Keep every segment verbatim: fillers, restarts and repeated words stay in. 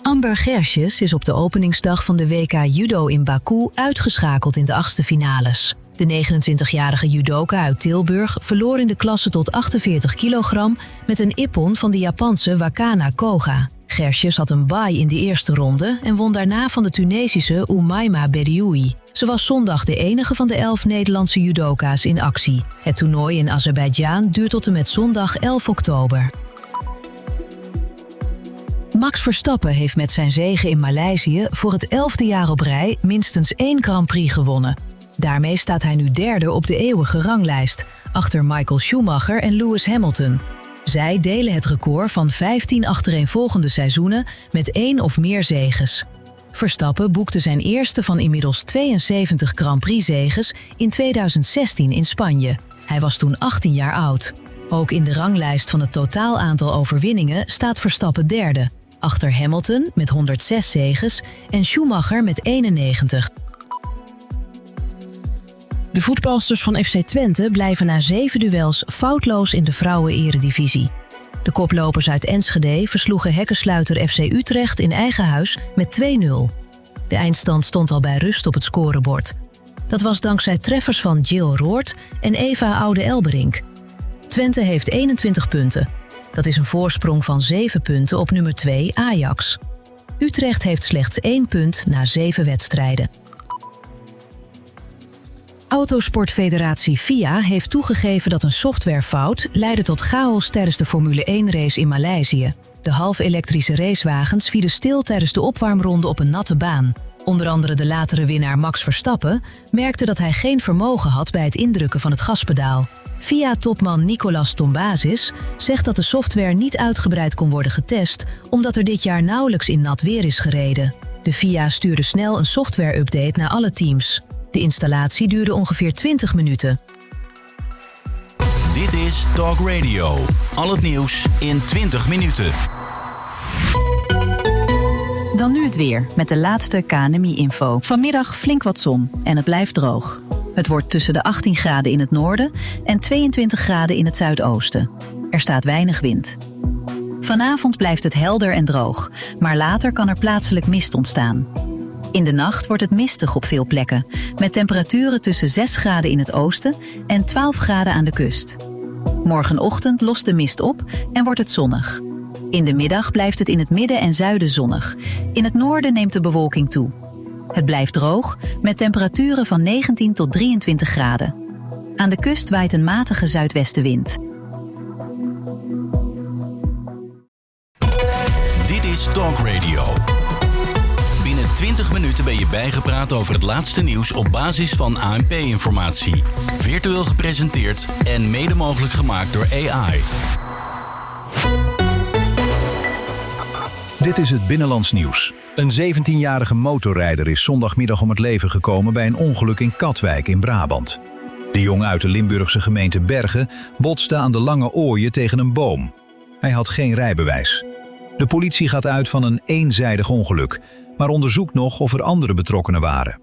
Amber Gersjes is op de openingsdag van de W K Judo in Baku uitgeschakeld in de achtste finales. De negenentwintigjarige judoka uit Tilburg verloor in de klasse tot achtenveertig kilogram met een ippon van de Japanse Wakana Koga. Gersjes had een bye in de eerste ronde en won daarna van de Tunesische Oumaima Bedioui. Ze was zondag de enige van de elf Nederlandse judoka's in actie. Het toernooi in Azerbeidzjan duurt tot en met zondag elf oktober. Max Verstappen heeft met zijn zege in Maleisië voor het elfde jaar op rij minstens één Grand Prix gewonnen. Daarmee staat hij nu derde op de eeuwige ranglijst, achter Michael Schumacher en Lewis Hamilton. Zij delen het record van vijftien achtereenvolgende seizoenen met één of meer zeges. Verstappen boekte zijn eerste van inmiddels tweeënzeventig Grand Prix-zeges in tweeduizend zestien in Spanje. Hij was toen achttien jaar oud. Ook in de ranglijst van het totaal aantal overwinningen staat Verstappen derde, achter Hamilton met honderdzes zeges en Schumacher met eenennegentig. De voetbalsters van F C Twente blijven na zeven duels foutloos in de vrouwen-eredivisie. De koplopers uit Enschede versloegen hekkensluiter F C Utrecht in eigen huis met twee nul. De eindstand stond al bij rust op het scorebord. Dat was dankzij treffers van Jill Roord en Eva Oude-Elberink. Twente heeft eenentwintig punten. Dat is een voorsprong van zeven punten op nummer twee Ajax. Utrecht heeft slechts één punt na zeven wedstrijden. Autosportfederatie F I A heeft toegegeven dat een softwarefout leidde tot chaos tijdens de Formule één-race in Maleisië. De half-elektrische racewagens vielen stil tijdens de opwarmronde op een natte baan. Onder andere de latere winnaar Max Verstappen merkte dat hij geen vermogen had bij het indrukken van het gaspedaal. F I A-topman Nicolas Tombazis zegt dat de software niet uitgebreid kon worden getest, omdat er dit jaar nauwelijks in nat weer is gereden. De F I A stuurde snel een software-update naar alle teams. De installatie duurde ongeveer twintig minuten. Dit is Talk Radio. Al het nieuws in twintig minuten. Dan nu het weer met de laatste K N M I-info. Vanmiddag flink wat zon en het blijft droog. Het wordt tussen de achttien graden in het noorden en tweeëntwintig graden in het zuidoosten. Er staat weinig wind. Vanavond blijft het helder en droog, maar later kan er plaatselijk mist ontstaan. In de nacht wordt het mistig op veel plekken, met temperaturen tussen zes graden in het oosten en twaalf graden aan de kust. Morgenochtend lost de mist op en wordt het zonnig. In de middag blijft het in het midden en zuiden zonnig. In het noorden neemt de bewolking toe. Het blijft droog, met temperaturen van negentien tot drieëntwintig graden. Aan de kust waait een matige zuidwestenwind. Dit is Talk Radio. Binnen twintig minuten ben je bijgepraat over het laatste nieuws op basis van A N P-informatie. Virtueel gepresenteerd en mede mogelijk gemaakt door A I. Dit is het Binnenlands Nieuws. Een zeventienjarige motorrijder is zondagmiddag om het leven gekomen bij een ongeluk in Katwijk in Brabant. De jongen uit de Limburgse gemeente Bergen botste aan de Lange Ooije tegen een boom. Hij had geen rijbewijs. De politie gaat uit van een eenzijdig ongeluk, maar onderzoekt nog of er andere betrokkenen waren.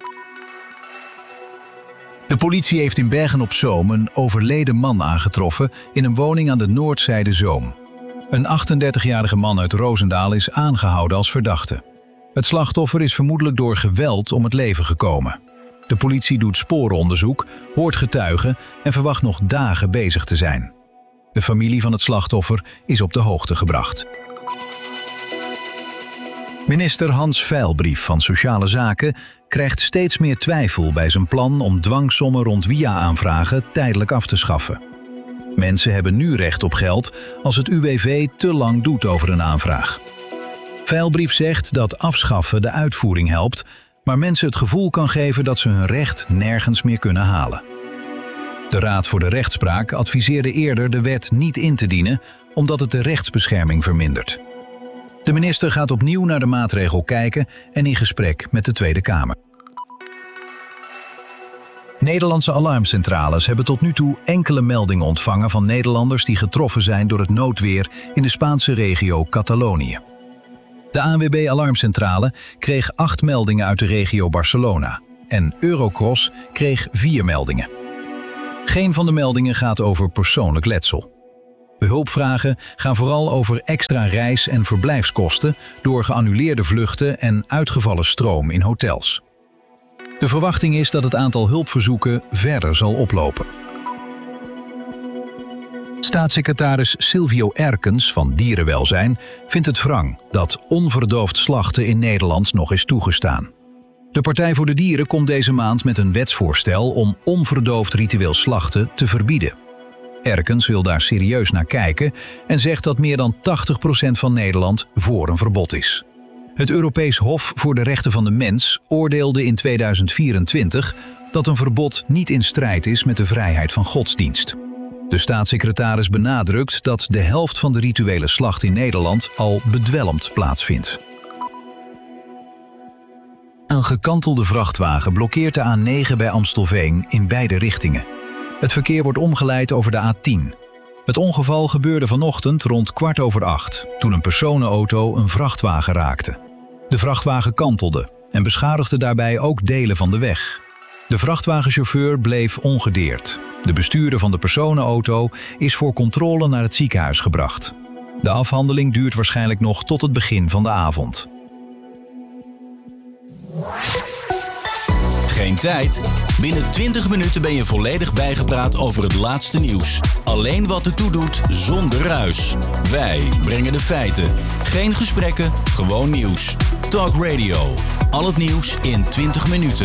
De politie heeft in Bergen-op-Zoom een overleden man aangetroffen in een woning aan de noordzijde Zoom. Een achtendertigjarige man uit Roosendaal is aangehouden als verdachte. Het slachtoffer is vermoedelijk door geweld om het leven gekomen. De politie doet sporenonderzoek, hoort getuigen en verwacht nog dagen bezig te zijn. De familie van het slachtoffer is op de hoogte gebracht. Minister Hans Veilbrief van Sociale Zaken krijgt steeds meer twijfel bij zijn plan om dwangsommen rond W I A-aanvragen tijdelijk af te schaffen. Mensen hebben nu recht op geld als het U W V te lang doet over een aanvraag. Veilbrief zegt dat afschaffen de uitvoering helpt, maar mensen het gevoel kan geven dat ze hun recht nergens meer kunnen halen. De Raad voor de Rechtspraak adviseerde eerder de wet niet in te dienen, omdat het de rechtsbescherming vermindert. De minister gaat opnieuw naar de maatregel kijken en in gesprek met de Tweede Kamer. Nederlandse alarmcentrales hebben tot nu toe enkele meldingen ontvangen van Nederlanders die getroffen zijn door het noodweer in de Spaanse regio Catalonië. De A N W B-alarmcentrale kreeg acht meldingen uit de regio Barcelona en Eurocross kreeg vier meldingen. Geen van de meldingen gaat over persoonlijk letsel. De hulpvragen gaan vooral over extra reis- en verblijfskosten door geannuleerde vluchten en uitgevallen stroom in hotels. De verwachting is dat het aantal hulpverzoeken verder zal oplopen. Staatssecretaris Silvio Erkens van Dierenwelzijn vindt het wrang dat onverdoofd slachten in Nederland nog is toegestaan. De Partij voor de Dieren komt deze maand met een wetsvoorstel om onverdoofd ritueel slachten te verbieden. Erkens wil daar serieus naar kijken en zegt dat meer dan tachtig procent van Nederland voor een verbod is. Het Europees Hof voor de Rechten van de Mens oordeelde in tweeduizend vierentwintig dat een verbod niet in strijd is met de vrijheid van godsdienst. De staatssecretaris benadrukt dat de helft van de rituele slacht in Nederland al bedwelmd plaatsvindt. Een gekantelde vrachtwagen blokkeert de A negen bij Amstelveen in beide richtingen. Het verkeer wordt omgeleid over de A tien. Het ongeval gebeurde vanochtend rond kwart over acht, toen een personenauto een vrachtwagen raakte. De vrachtwagen kantelde en beschadigde daarbij ook delen van de weg. De vrachtwagenchauffeur bleef ongedeerd. De bestuurder van de personenauto is voor controle naar het ziekenhuis gebracht. De afhandeling duurt waarschijnlijk nog tot het begin van de avond. Geen tijd? Binnen twintig minuten ben je volledig bijgepraat over het laatste nieuws. Alleen wat ertoe doet, zonder ruis. Wij brengen de feiten. Geen gesprekken, gewoon nieuws. Talk Radio. Al het nieuws in twintig minuten.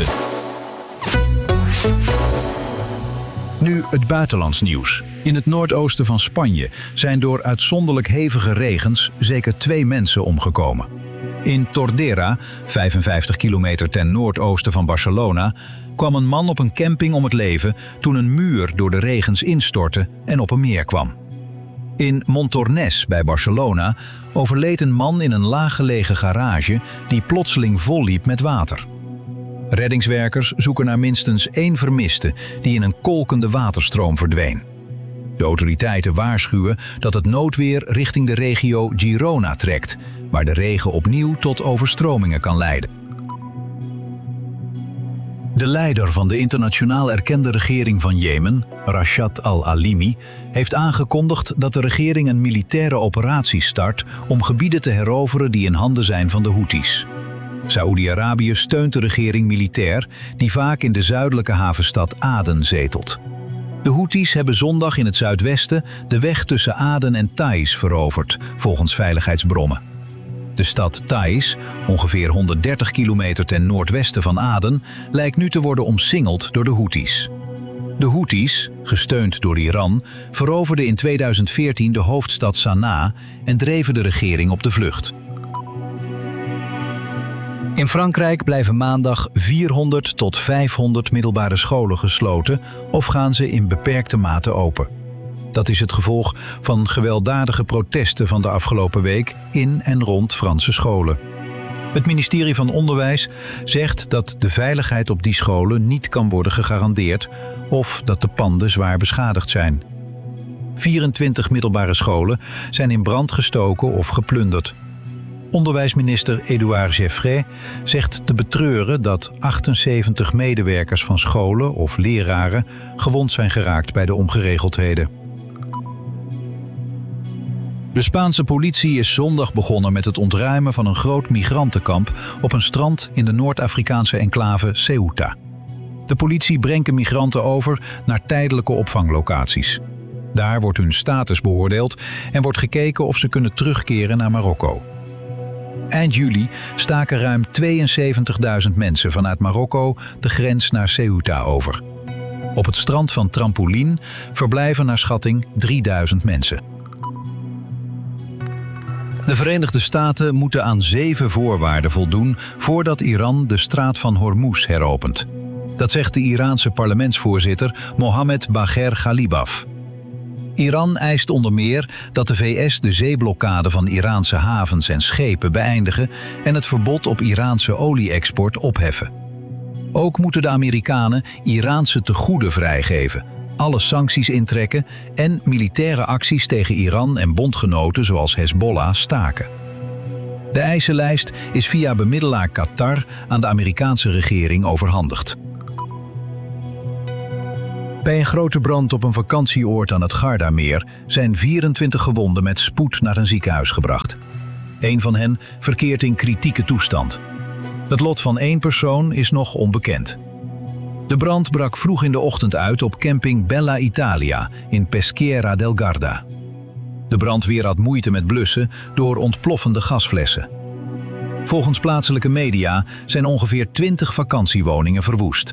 Nu het buitenlands nieuws. In het noordoosten van Spanje zijn door uitzonderlijk hevige regens zeker twee mensen omgekomen. In Tordera, vijfenvijftig kilometer ten noordoosten van Barcelona, kwam een man op een camping om het leven toen een muur door de regens instortte en op een meer kwam. In Montornès bij Barcelona overleed een man in een laaggelegen garage die plotseling volliep met water. Reddingswerkers zoeken naar minstens één vermiste die in een kolkende waterstroom verdween. De autoriteiten waarschuwen dat het noodweer richting de regio Girona trekt, waar de regen opnieuw tot overstromingen kan leiden. De leider van de internationaal erkende regering van Jemen, Rashad al-Alimi, heeft aangekondigd dat de regering een militaire operatie start om gebieden te heroveren die in handen zijn van de Houthis. Saoedi-Arabië steunt de regering militair, die vaak in de zuidelijke havenstad Aden zetelt. De Houthis hebben zondag in het zuidwesten de weg tussen Aden en Taiz veroverd, volgens veiligheidsbronnen. De stad Taiz, ongeveer honderddertig kilometer ten noordwesten van Aden, lijkt nu te worden omsingeld door de Houthis. De Houthis, gesteund door Iran, veroverden in tweeduizend veertien de hoofdstad Sanaa en dreven de regering op de vlucht. In Frankrijk blijven maandag vierhonderd tot vijfhonderd middelbare scholen gesloten of gaan ze in beperkte mate open. Dat is het gevolg van gewelddadige protesten van de afgelopen week in en rond Franse scholen. Het ministerie van Onderwijs zegt dat de veiligheid op die scholen niet kan worden gegarandeerd of dat de panden zwaar beschadigd zijn. vierentwintig middelbare scholen zijn in brand gestoken of geplunderd. Onderwijsminister Édouard Geoffrey zegt te betreuren dat achtenzeventig medewerkers van scholen of leraren gewond zijn geraakt bij de ongeregeldheden. De Spaanse politie is zondag begonnen met het ontruimen van een groot migrantenkamp op een strand in de Noord-Afrikaanse enclave Ceuta. De politie brengt migranten over naar tijdelijke opvanglocaties. Daar wordt hun status beoordeeld en wordt gekeken of ze kunnen terugkeren naar Marokko. Eind juli staken ruim tweeënzeventigduizend mensen vanuit Marokko de grens naar Ceuta over. Op het strand van Trampolin verblijven naar schatting drieduizend mensen. De Verenigde Staten moeten aan zeven voorwaarden voldoen voordat Iran de straat van Hormuz heropent. Dat zegt de Iraanse parlementsvoorzitter Mohammed Bagher Ghalibaf. Iran eist onder meer dat de V S de zeeblokkade van Iraanse havens en schepen beëindigen en het verbod op Iraanse olie-export opheffen. Ook moeten de Amerikanen Iraanse tegoeden vrijgeven, alle sancties intrekken en militaire acties tegen Iran en bondgenoten zoals Hezbollah staken. De eisenlijst is via bemiddelaar Qatar aan de Amerikaanse regering overhandigd. Bij een grote brand op een vakantieoord aan het Gardameer zijn vierentwintig gewonden met spoed naar een ziekenhuis gebracht. Eén van hen verkeert in kritieke toestand. Het lot van één persoon is nog onbekend. De brand brak vroeg in de ochtend uit op camping Bella Italia in Peschiera del Garda. De brandweer had moeite met blussen door ontploffende gasflessen. Volgens plaatselijke media zijn ongeveer twintig vakantiewoningen verwoest.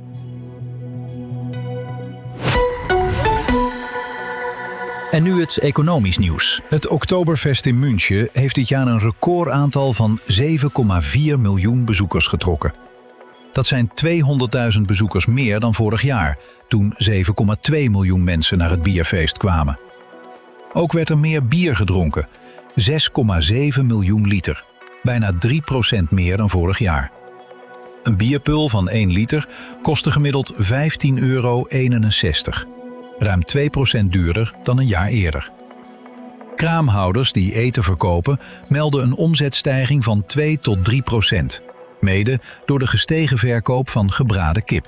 En nu het economisch nieuws. Het Oktoberfest in München heeft dit jaar een recordaantal van zeven komma vier miljoen bezoekers getrokken. Dat zijn tweehonderdduizend bezoekers meer dan vorig jaar, toen zeven komma twee miljoen mensen naar het bierfeest kwamen. Ook werd er meer bier gedronken, zes komma zeven miljoen liter, bijna drie procent meer dan vorig jaar. Een bierpul van één liter kostte gemiddeld vijftien euro eenenzestig, ruim twee procent duurder dan een jaar eerder. Kraamhouders die eten verkopen melden een omzetstijging van twee tot drie procent, mede door de gestegen verkoop van gebraden kip.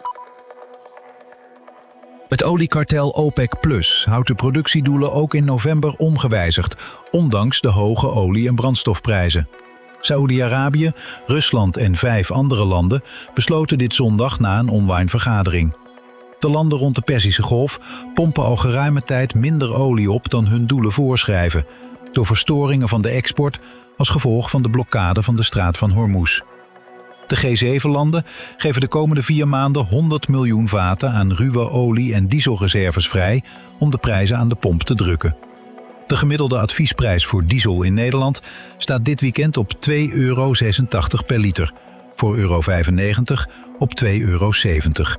Het oliekartel OPEC Plus houdt de productiedoelen ook in november ongewijzigd, ondanks de hoge olie- en brandstofprijzen. Saoedi-Arabië, Rusland en vijf andere landen besloten dit zondag na een online vergadering. De landen rond de Perzische Golf pompen al geruime tijd minder olie op dan hun doelen voorschrijven, door verstoringen van de export als gevolg van de blokkade van de straat van Hormuz. De G zeven landen geven de komende vier maanden honderd miljoen vaten aan ruwe olie- en dieselreserves vrij om de prijzen aan de pomp te drukken. De gemiddelde adviesprijs voor diesel in Nederland staat dit weekend op twee euro zesentachtig per liter, voor euro vijfennegentig op twee euro zeventig.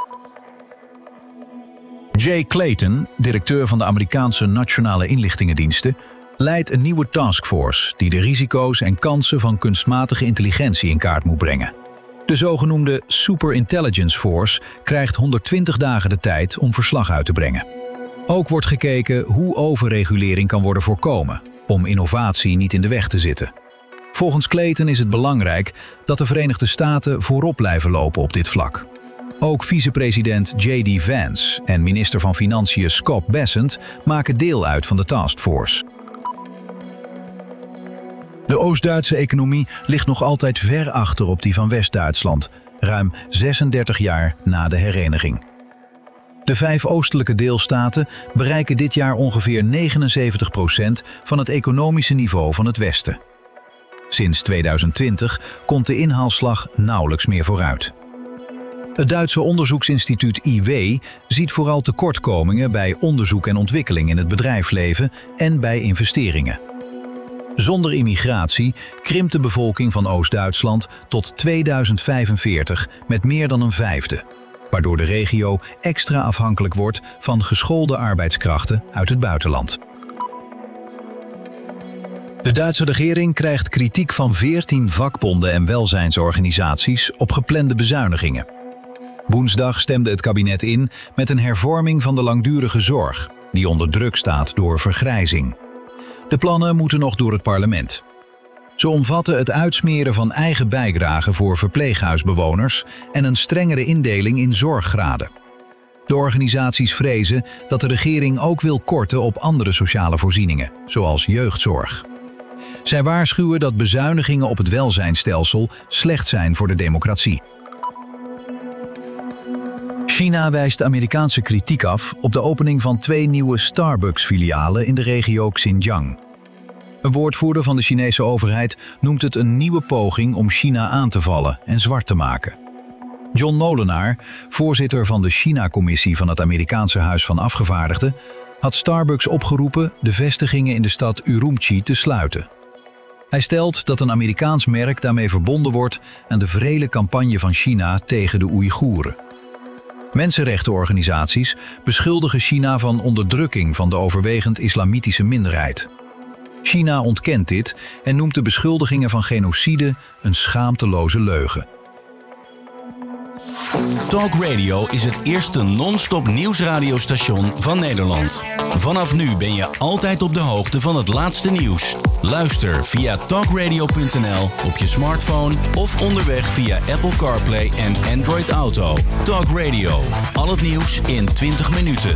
Jay Clayton, directeur van de Amerikaanse Nationale Inlichtingendiensten, leidt een nieuwe taskforce die de risico's en kansen van kunstmatige intelligentie in kaart moet brengen. De zogenoemde Superintelligence Force krijgt honderdtwintig dagen de tijd om verslag uit te brengen. Ook wordt gekeken hoe overregulering kan worden voorkomen, om innovatie niet in de weg te zitten. Volgens Clayton is het belangrijk dat de Verenigde Staten voorop blijven lopen op dit vlak. Ook vicepresident J D Vance en minister van Financiën Scott Bessent maken deel uit van de taskforce. De Oost-Duitse economie ligt nog altijd ver achter op die van West-Duitsland, ruim zesendertig jaar na de hereniging. De vijf oostelijke deelstaten bereiken dit jaar ongeveer negenenzeventig procent van het economische niveau van het Westen. Sinds tweeduizend twintig komt de inhaalslag nauwelijks meer vooruit. Het Duitse onderzoeksinstituut I W ziet vooral tekortkomingen bij onderzoek en ontwikkeling in het bedrijfsleven en bij investeringen. Zonder immigratie krimpt de bevolking van Oost-Duitsland tot tweeduizend vijfenveertig met meer dan een vijfde, waardoor de regio extra afhankelijk wordt van geschoolde arbeidskrachten uit het buitenland. De Duitse regering krijgt kritiek van veertien vakbonden en welzijnsorganisaties op geplande bezuinigingen. Woensdag stemde het kabinet in met een hervorming van de langdurige zorg, die onder druk staat door vergrijzing. De plannen moeten nog door het parlement. Ze omvatten het uitsmeren van eigen bijdragen voor verpleeghuisbewoners en een strengere indeling in zorggraden. De organisaties vrezen dat de regering ook wil korten op andere sociale voorzieningen, zoals jeugdzorg. Zij waarschuwen dat bezuinigingen op het welzijnsstelsel slecht zijn voor de democratie. China wijst Amerikaanse kritiek af op de opening van twee nieuwe Starbucks-filialen in de regio Xinjiang. Een woordvoerder van de Chinese overheid noemt het een nieuwe poging om China aan te vallen en zwart te maken. John Molenaar, voorzitter van de China-commissie van het Amerikaanse Huis van Afgevaardigden, had Starbucks opgeroepen de vestigingen in de stad Urumqi te sluiten. Hij stelt dat een Amerikaans merk daarmee verbonden wordt aan de wrede campagne van China tegen de Oeigoeren. Mensenrechtenorganisaties beschuldigen China van onderdrukking van de overwegend islamitische minderheid. China ontkent dit en noemt de beschuldigingen van genocide een schaamteloze leugen. Talk Radio is het eerste non-stop nieuwsradiostation van Nederland. Vanaf nu ben je altijd op de hoogte van het laatste nieuws. Luister via talkradio punt n l op je smartphone of onderweg via Apple CarPlay en Android Auto. Talk Radio. Al het nieuws in twintig minuten.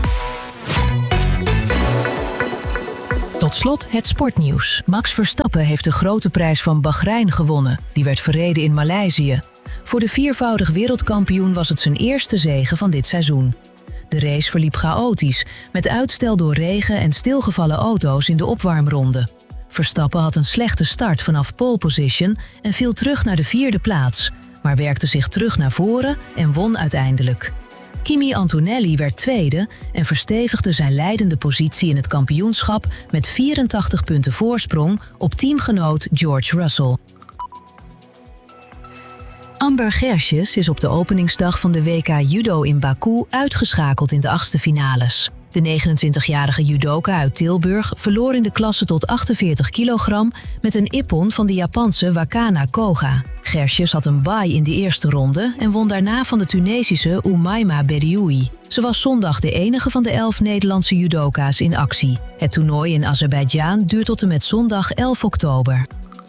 Tot slot het sportnieuws. Max Verstappen heeft de grote prijs van Bahrein gewonnen. Die werd verreden in Maleisië. Voor de viervoudig wereldkampioen was het zijn eerste zege van dit seizoen. De race verliep chaotisch, met uitstel door regen en stilgevallen auto's in de opwarmronde. Verstappen had een slechte start vanaf pole position en viel terug naar de vierde plaats, maar werkte zich terug naar voren en won uiteindelijk. Kimi Antonelli werd tweede en verstevigde zijn leidende positie in het kampioenschap met vierentachtig punten voorsprong op teamgenoot George Russell. Amber Gersjes is op de openingsdag van de W K Judo in Baku uitgeschakeld in de achtste finales. De negenentwintigjarige judoka uit Tilburg verloor in de klasse tot achtenveertig kilogram met een ippon van de Japanse Wakana Koga. Gersjes had een bye in de eerste ronde en won daarna van de Tunesische Oumaima Bedioui. Ze was zondag de enige van de elf Nederlandse judoka's in actie. Het toernooi in Azerbeidzjan duurt tot en met zondag elf oktober.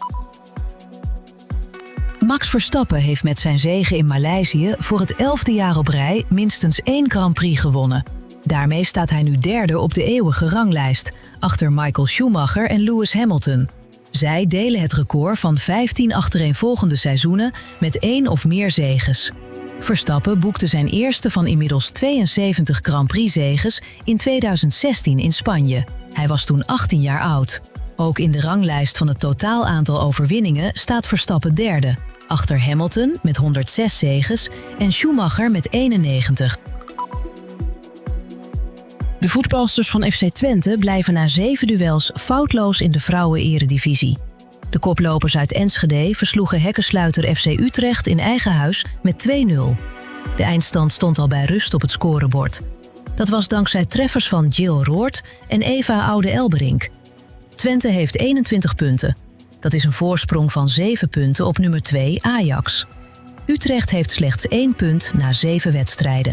Max Verstappen heeft met zijn zege in Maleisië voor het elfde jaar op rij minstens één Grand Prix gewonnen. Daarmee staat hij nu derde op de eeuwige ranglijst, achter Michael Schumacher en Lewis Hamilton. Zij delen het record van vijftien achtereenvolgende seizoenen met één of meer zeges. Verstappen boekte zijn eerste van inmiddels tweeënzeventig Grand Prix-zeges in tweeduizend zestien in Spanje. Hij was toen achttien jaar oud. Ook in de ranglijst van het totaal aantal overwinningen staat Verstappen derde, achter Hamilton met honderdzes zeges en Schumacher met eenennegentig. De voetbalsters van F C Twente blijven na zeven duels foutloos in de vrouwen-eredivisie. De koplopers uit Enschede versloegen hekkensluiter F C Utrecht in eigen huis met twee nul. De eindstand stond al bij rust op het scorebord. Dat was dankzij treffers van Jill Roord en Eva Oude-Elberink. Twente heeft eenentwintig punten. Dat is een voorsprong van zeven punten op nummer twee Ajax. Utrecht heeft slechts één punt na zeven wedstrijden.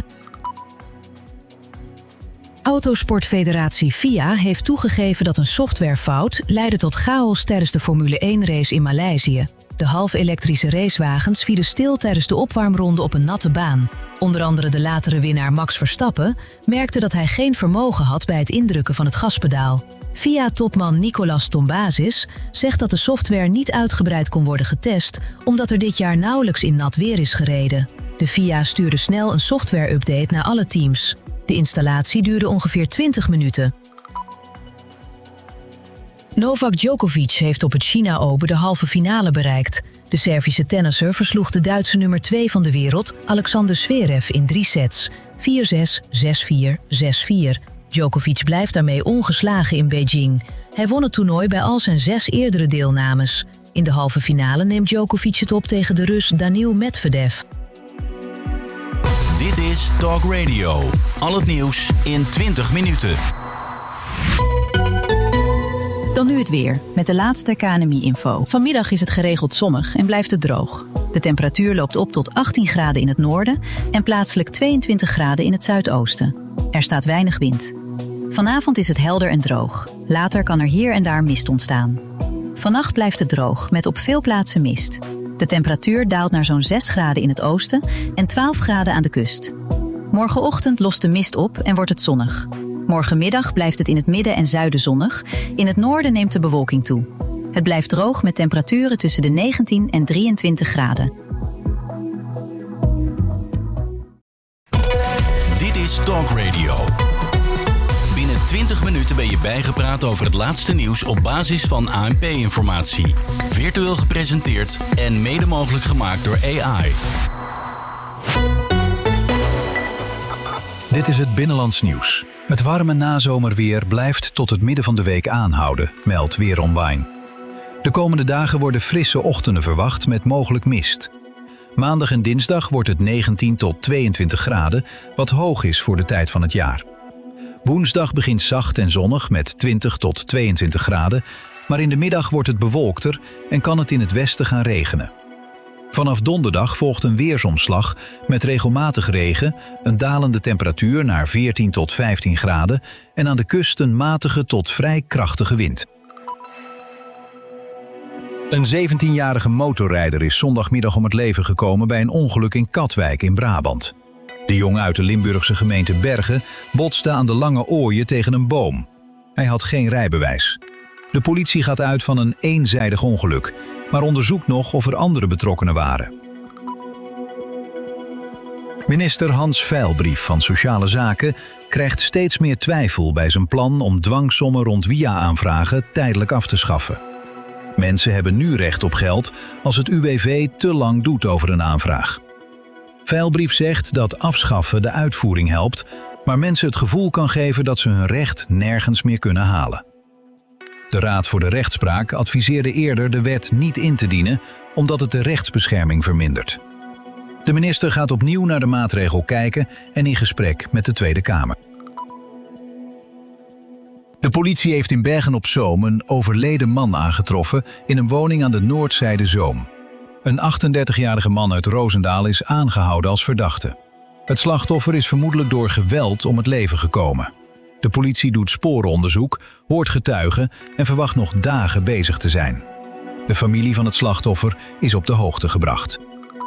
Autosportfederatie F I A heeft toegegeven dat een softwarefout leidde tot chaos tijdens de Formule één-race in Maleisië. De half-elektrische racewagens vielen stil tijdens de opwarmronde op een natte baan. Onder andere de latere winnaar Max Verstappen merkte dat hij geen vermogen had bij het indrukken van het gaspedaal. F I A-topman Nicolas Tombazis zegt dat de software niet uitgebreid kon worden getest, omdat er dit jaar nauwelijks in nat weer is gereden. De F I A stuurde snel een software-update naar alle teams. De installatie duurde ongeveer twintig minuten. Novak Djokovic heeft op het China Open de halve finale bereikt. De Servische tennisser versloeg de Duitse nummer twee van de wereld, Alexander Zverev, in drie sets. vier zes, zes vier, zes vier. Djokovic blijft daarmee ongeslagen in Beijing. Hij won het toernooi bij al zijn zes eerdere deelnames. In de halve finale neemt Djokovic het op tegen de Rus Daniil Medvedev. Dit is Talk Radio. Al het nieuws in twintig minuten. Dan nu het weer, met de laatste K N M I-info. Vanmiddag is het geregeld zonnig en blijft het droog. De temperatuur loopt op tot achttien graden in het noorden en plaatselijk tweeëntwintig graden in het zuidoosten. Er staat weinig wind. Vanavond is het helder en droog. Later kan er hier en daar mist ontstaan. Vannacht blijft het droog, met op veel plaatsen mist. De temperatuur daalt naar zo'n zes graden in het oosten en twaalf graden aan de kust. Morgenochtend lost de mist op en wordt het zonnig. Morgenmiddag blijft het in het midden en zuiden zonnig. In het noorden neemt de bewolking toe. Het blijft droog met temperaturen tussen de negentien en drieëntwintig graden. Dit is Talk Radio. Binnen twintig minuten ben je bijgepraat over het laatste nieuws op basis van A N P-informatie. Virtueel gepresenteerd en mede mogelijk gemaakt door A I. Dit is het Binnenlands Nieuws. Het warme nazomerweer blijft tot het midden van de week aanhouden, meldt Weer Online. De komende dagen worden frisse ochtenden verwacht met mogelijk mist. Maandag en dinsdag wordt het negentien tot tweeëntwintig graden, wat hoog is voor de tijd van het jaar. Woensdag begint zacht en zonnig met twintig tot tweeëntwintig graden, maar in de middag wordt het bewolkter en kan het in het westen gaan regenen. Vanaf donderdag volgt een weersomslag met regelmatig regen, een dalende temperatuur naar veertien tot vijftien graden en aan de kust een matige tot vrij krachtige wind. Een zeventienjarige motorrijder is zondagmiddag om het leven gekomen bij een ongeluk in Katwijk in Brabant. De jongen uit de Limburgse gemeente Bergen botste aan de Lange Ooien tegen een boom. Hij had geen rijbewijs. De politie gaat uit van een eenzijdig ongeluk, maar onderzoekt nog of er andere betrokkenen waren. Minister Hans Veilbrief van Sociale Zaken krijgt steeds meer twijfel bij zijn plan om dwangsommen rond W I A-aanvragen tijdelijk af te schaffen. Mensen hebben nu recht op geld als het U W V te lang doet over een aanvraag. Veilbrief zegt dat afschaffen de uitvoering helpt, maar mensen het gevoel kan geven dat ze hun recht nergens meer kunnen halen. De Raad voor de Rechtspraak adviseerde eerder de wet niet in te dienen, omdat het de rechtsbescherming vermindert. De minister gaat opnieuw naar de maatregel kijken en in gesprek met de Tweede Kamer. De politie heeft in Bergen op Zoom een overleden man aangetroffen in een woning aan de noordzijde Zoom. Een achtendertigjarige man uit Roosendaal is aangehouden als verdachte. Het slachtoffer is vermoedelijk door geweld om het leven gekomen. De politie doet sporenonderzoek, hoort getuigen en verwacht nog dagen bezig te zijn. De familie van het slachtoffer is op de hoogte gebracht.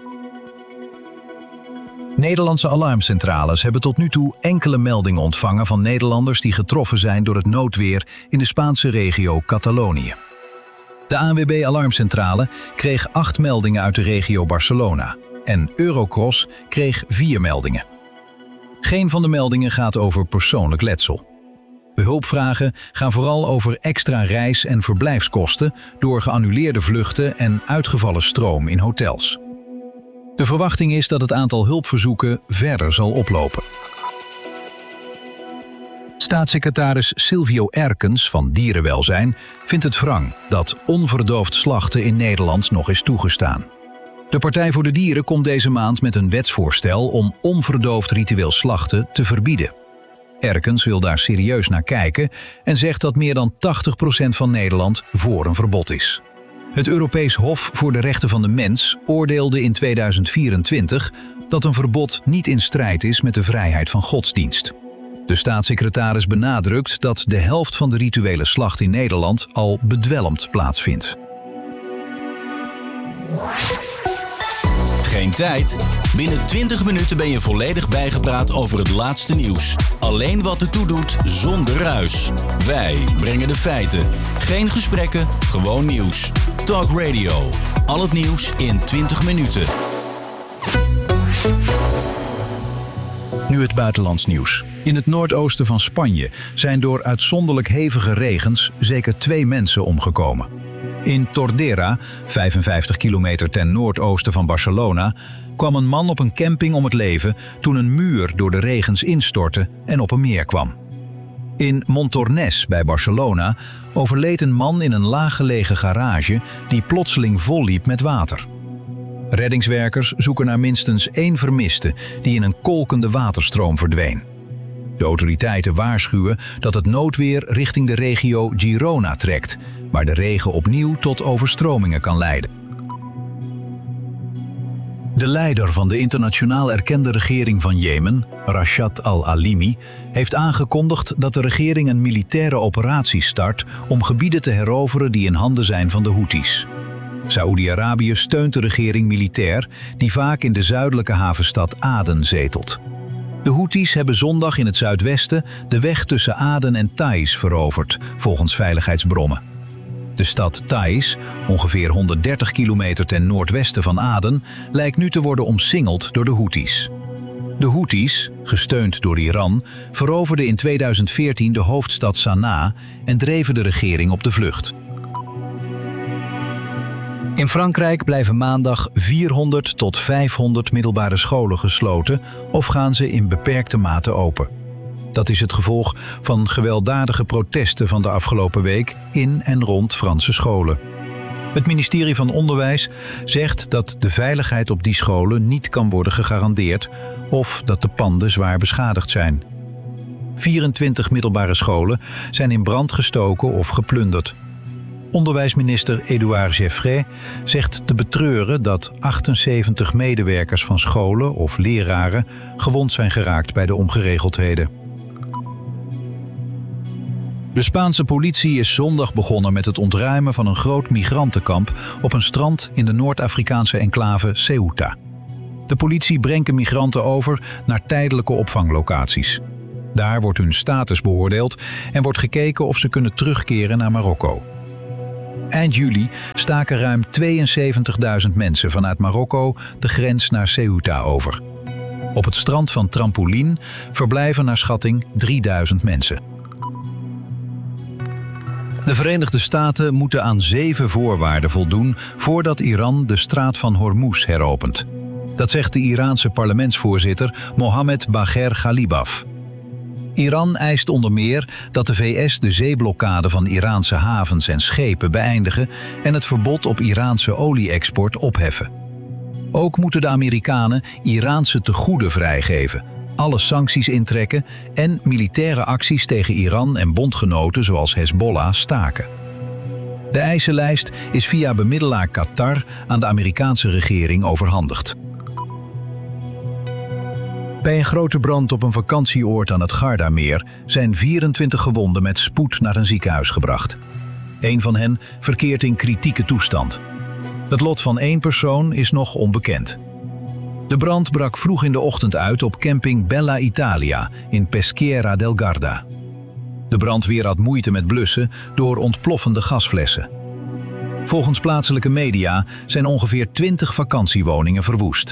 Nederlandse alarmcentrales hebben tot nu toe enkele meldingen ontvangen van Nederlanders die getroffen zijn door het noodweer in de Spaanse regio Catalonië. De A N W B-alarmcentrale kreeg acht meldingen uit de regio Barcelona en Eurocross kreeg vier meldingen. Geen van de meldingen gaat over persoonlijk letsel. De hulpvragen gaan vooral over extra reis- en verblijfskosten door geannuleerde vluchten en uitgevallen stroom in hotels. De verwachting is dat het aantal hulpverzoeken verder zal oplopen. Staatssecretaris Silvio Erkens van Dierenwelzijn vindt het wrang dat onverdoofd slachten in Nederland nog is toegestaan. De Partij voor de Dieren komt deze maand met een wetsvoorstel om onverdoofd ritueel slachten te verbieden. Erkens wil daar serieus naar kijken en zegt dat meer dan tachtig procent van Nederland voor een verbod is. Het Europees Hof voor de Rechten van de Mens oordeelde in tweeduizend vierentwintig dat een verbod niet in strijd is met de vrijheid van godsdienst. De staatssecretaris benadrukt dat de helft van de rituele slacht in Nederland al bedwelmd plaatsvindt. Geen tijd? Binnen twintig minuten ben je volledig bijgepraat over het laatste nieuws. Alleen wat ertoe doet, zonder ruis. Wij brengen de feiten. Geen gesprekken, gewoon nieuws. Talk Radio. Al het nieuws in twintig minuten. Nu het buitenlands nieuws. In het noordoosten van Spanje zijn door uitzonderlijk hevige regens zeker twee mensen omgekomen. In Tordera, vijfenvijftig kilometer ten noordoosten van Barcelona, kwam een man op een camping om het leven toen een muur door de regens instortte en op een meer kwam. In Montornès bij Barcelona overleed een man in een laaggelegen garage die plotseling volliep met water. Reddingswerkers zoeken naar minstens één vermiste die in een kolkende waterstroom verdween. De autoriteiten waarschuwen dat het noodweer richting de regio Girona trekt, waar de regen opnieuw tot overstromingen kan leiden. De leider van de internationaal erkende regering van Jemen, Rashad al-Alimi, heeft aangekondigd dat de regering een militaire operatie start om gebieden te heroveren die in handen zijn van de Houthis. Saoedi-Arabië steunt de regering militair, die vaak in de zuidelijke havenstad Aden zetelt. De Houthis hebben zondag in het zuidwesten de weg tussen Aden en Taiz veroverd, volgens veiligheidsbronnen. De stad Taiz, ongeveer honderddertig kilometer ten noordwesten van Aden, lijkt nu te worden omsingeld door de Houthis. De Houthis, gesteund door Iran, veroverden in tweeduizend veertien de hoofdstad Sanaa en dreven de regering op de vlucht. In Frankrijk blijven maandag vierhonderd tot vijfhonderd middelbare scholen gesloten of gaan ze in beperkte mate open. Dat is het gevolg van gewelddadige protesten van de afgelopen week in en rond Franse scholen. Het ministerie van Onderwijs zegt dat de veiligheid op die scholen niet kan worden gegarandeerd of dat de panden zwaar beschadigd zijn. vierentwintig middelbare scholen zijn in brand gestoken of geplunderd. Onderwijsminister Édouard Geoffrey zegt te betreuren dat achtenzeventig medewerkers van scholen of leraren gewond zijn geraakt bij de ongeregeldheden. De Spaanse politie is zondag begonnen met het ontruimen van een groot migrantenkamp op een strand in de Noord-Afrikaanse enclave Ceuta. De politie brengt de migranten over naar tijdelijke opvanglocaties. Daar wordt hun status beoordeeld en wordt gekeken of ze kunnen terugkeren naar Marokko. Eind juli staken ruim tweeënzeventigduizend mensen vanuit Marokko de grens naar Ceuta over. Op het strand van Trampolin verblijven naar schatting drieduizend mensen. De Verenigde Staten moeten aan zeven voorwaarden voldoen voordat Iran de straat van Hormuz heropent. Dat zegt de Iraanse parlementsvoorzitter Mohammed Bagher Ghalibaf. Iran eist onder meer dat de V S de zeeblokkade van Iraanse havens en schepen beëindigen en het verbod op Iraanse olie-export opheffen. Ook moeten de Amerikanen Iraanse tegoeden vrijgeven, alle sancties intrekken en militaire acties tegen Iran en bondgenoten zoals Hezbollah staken. De eisenlijst is via bemiddelaar Qatar aan de Amerikaanse regering overhandigd. Bij een grote brand op een vakantieoord aan het Gardameer zijn vierentwintig gewonden met spoed naar een ziekenhuis gebracht. Een van hen verkeert in kritieke toestand. Het lot van één persoon is nog onbekend. De brand brak vroeg in de ochtend uit op camping Bella Italia in Peschiera del Garda. De brandweer had moeite met blussen door ontploffende gasflessen. Volgens plaatselijke media zijn ongeveer twintig vakantiewoningen verwoest.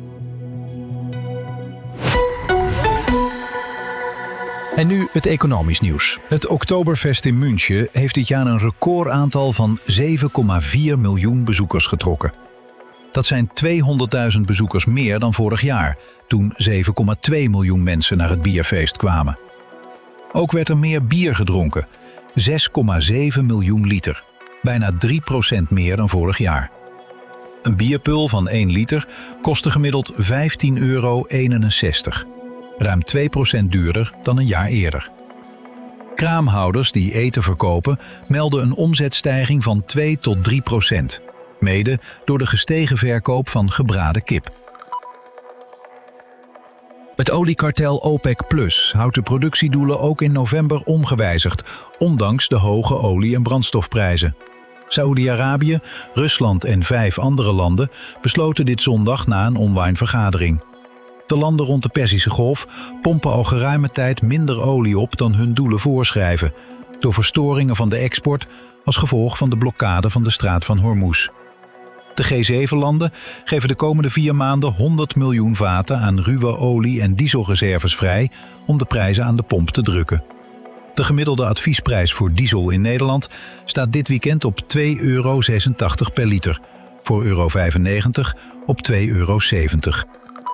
En nu het economisch nieuws. Het Oktoberfest in München heeft dit jaar een recordaantal van zeven komma vier miljoen bezoekers getrokken. Dat zijn tweehonderdduizend bezoekers meer dan vorig jaar, toen zeven komma twee miljoen mensen naar het bierfeest kwamen. Ook werd er meer bier gedronken, zes komma zeven miljoen liter, bijna drie procent meer dan vorig jaar. Een bierpul van één liter kostte gemiddeld vijftien euro eenenzestig. Ruim twee procent duurder dan een jaar eerder. Kraamhouders die eten verkopen melden een omzetstijging van twee tot drie procent. Mede door de gestegen verkoop van gebraden kip. Het oliekartel OPEC Plus houdt de productiedoelen ook in november ongewijzigd, ondanks de hoge olie- en brandstofprijzen. Saoedi-Arabië, Rusland en vijf andere landen besloten dit zondag na een online vergadering. De landen rond de Perzische Golf pompen al geruime tijd minder olie op dan hun doelen voorschrijven, door verstoringen van de export als gevolg van de blokkade van de straat van Hormuz. De G zeven landen geven de komende vier maanden honderd miljoen vaten aan ruwe olie- en dieselreserves vrij om de prijzen aan de pomp te drukken. De gemiddelde adviesprijs voor diesel in Nederland staat dit weekend op twee euro zesentachtig per liter, voor euro vijfennegentig op twee euro zeventig.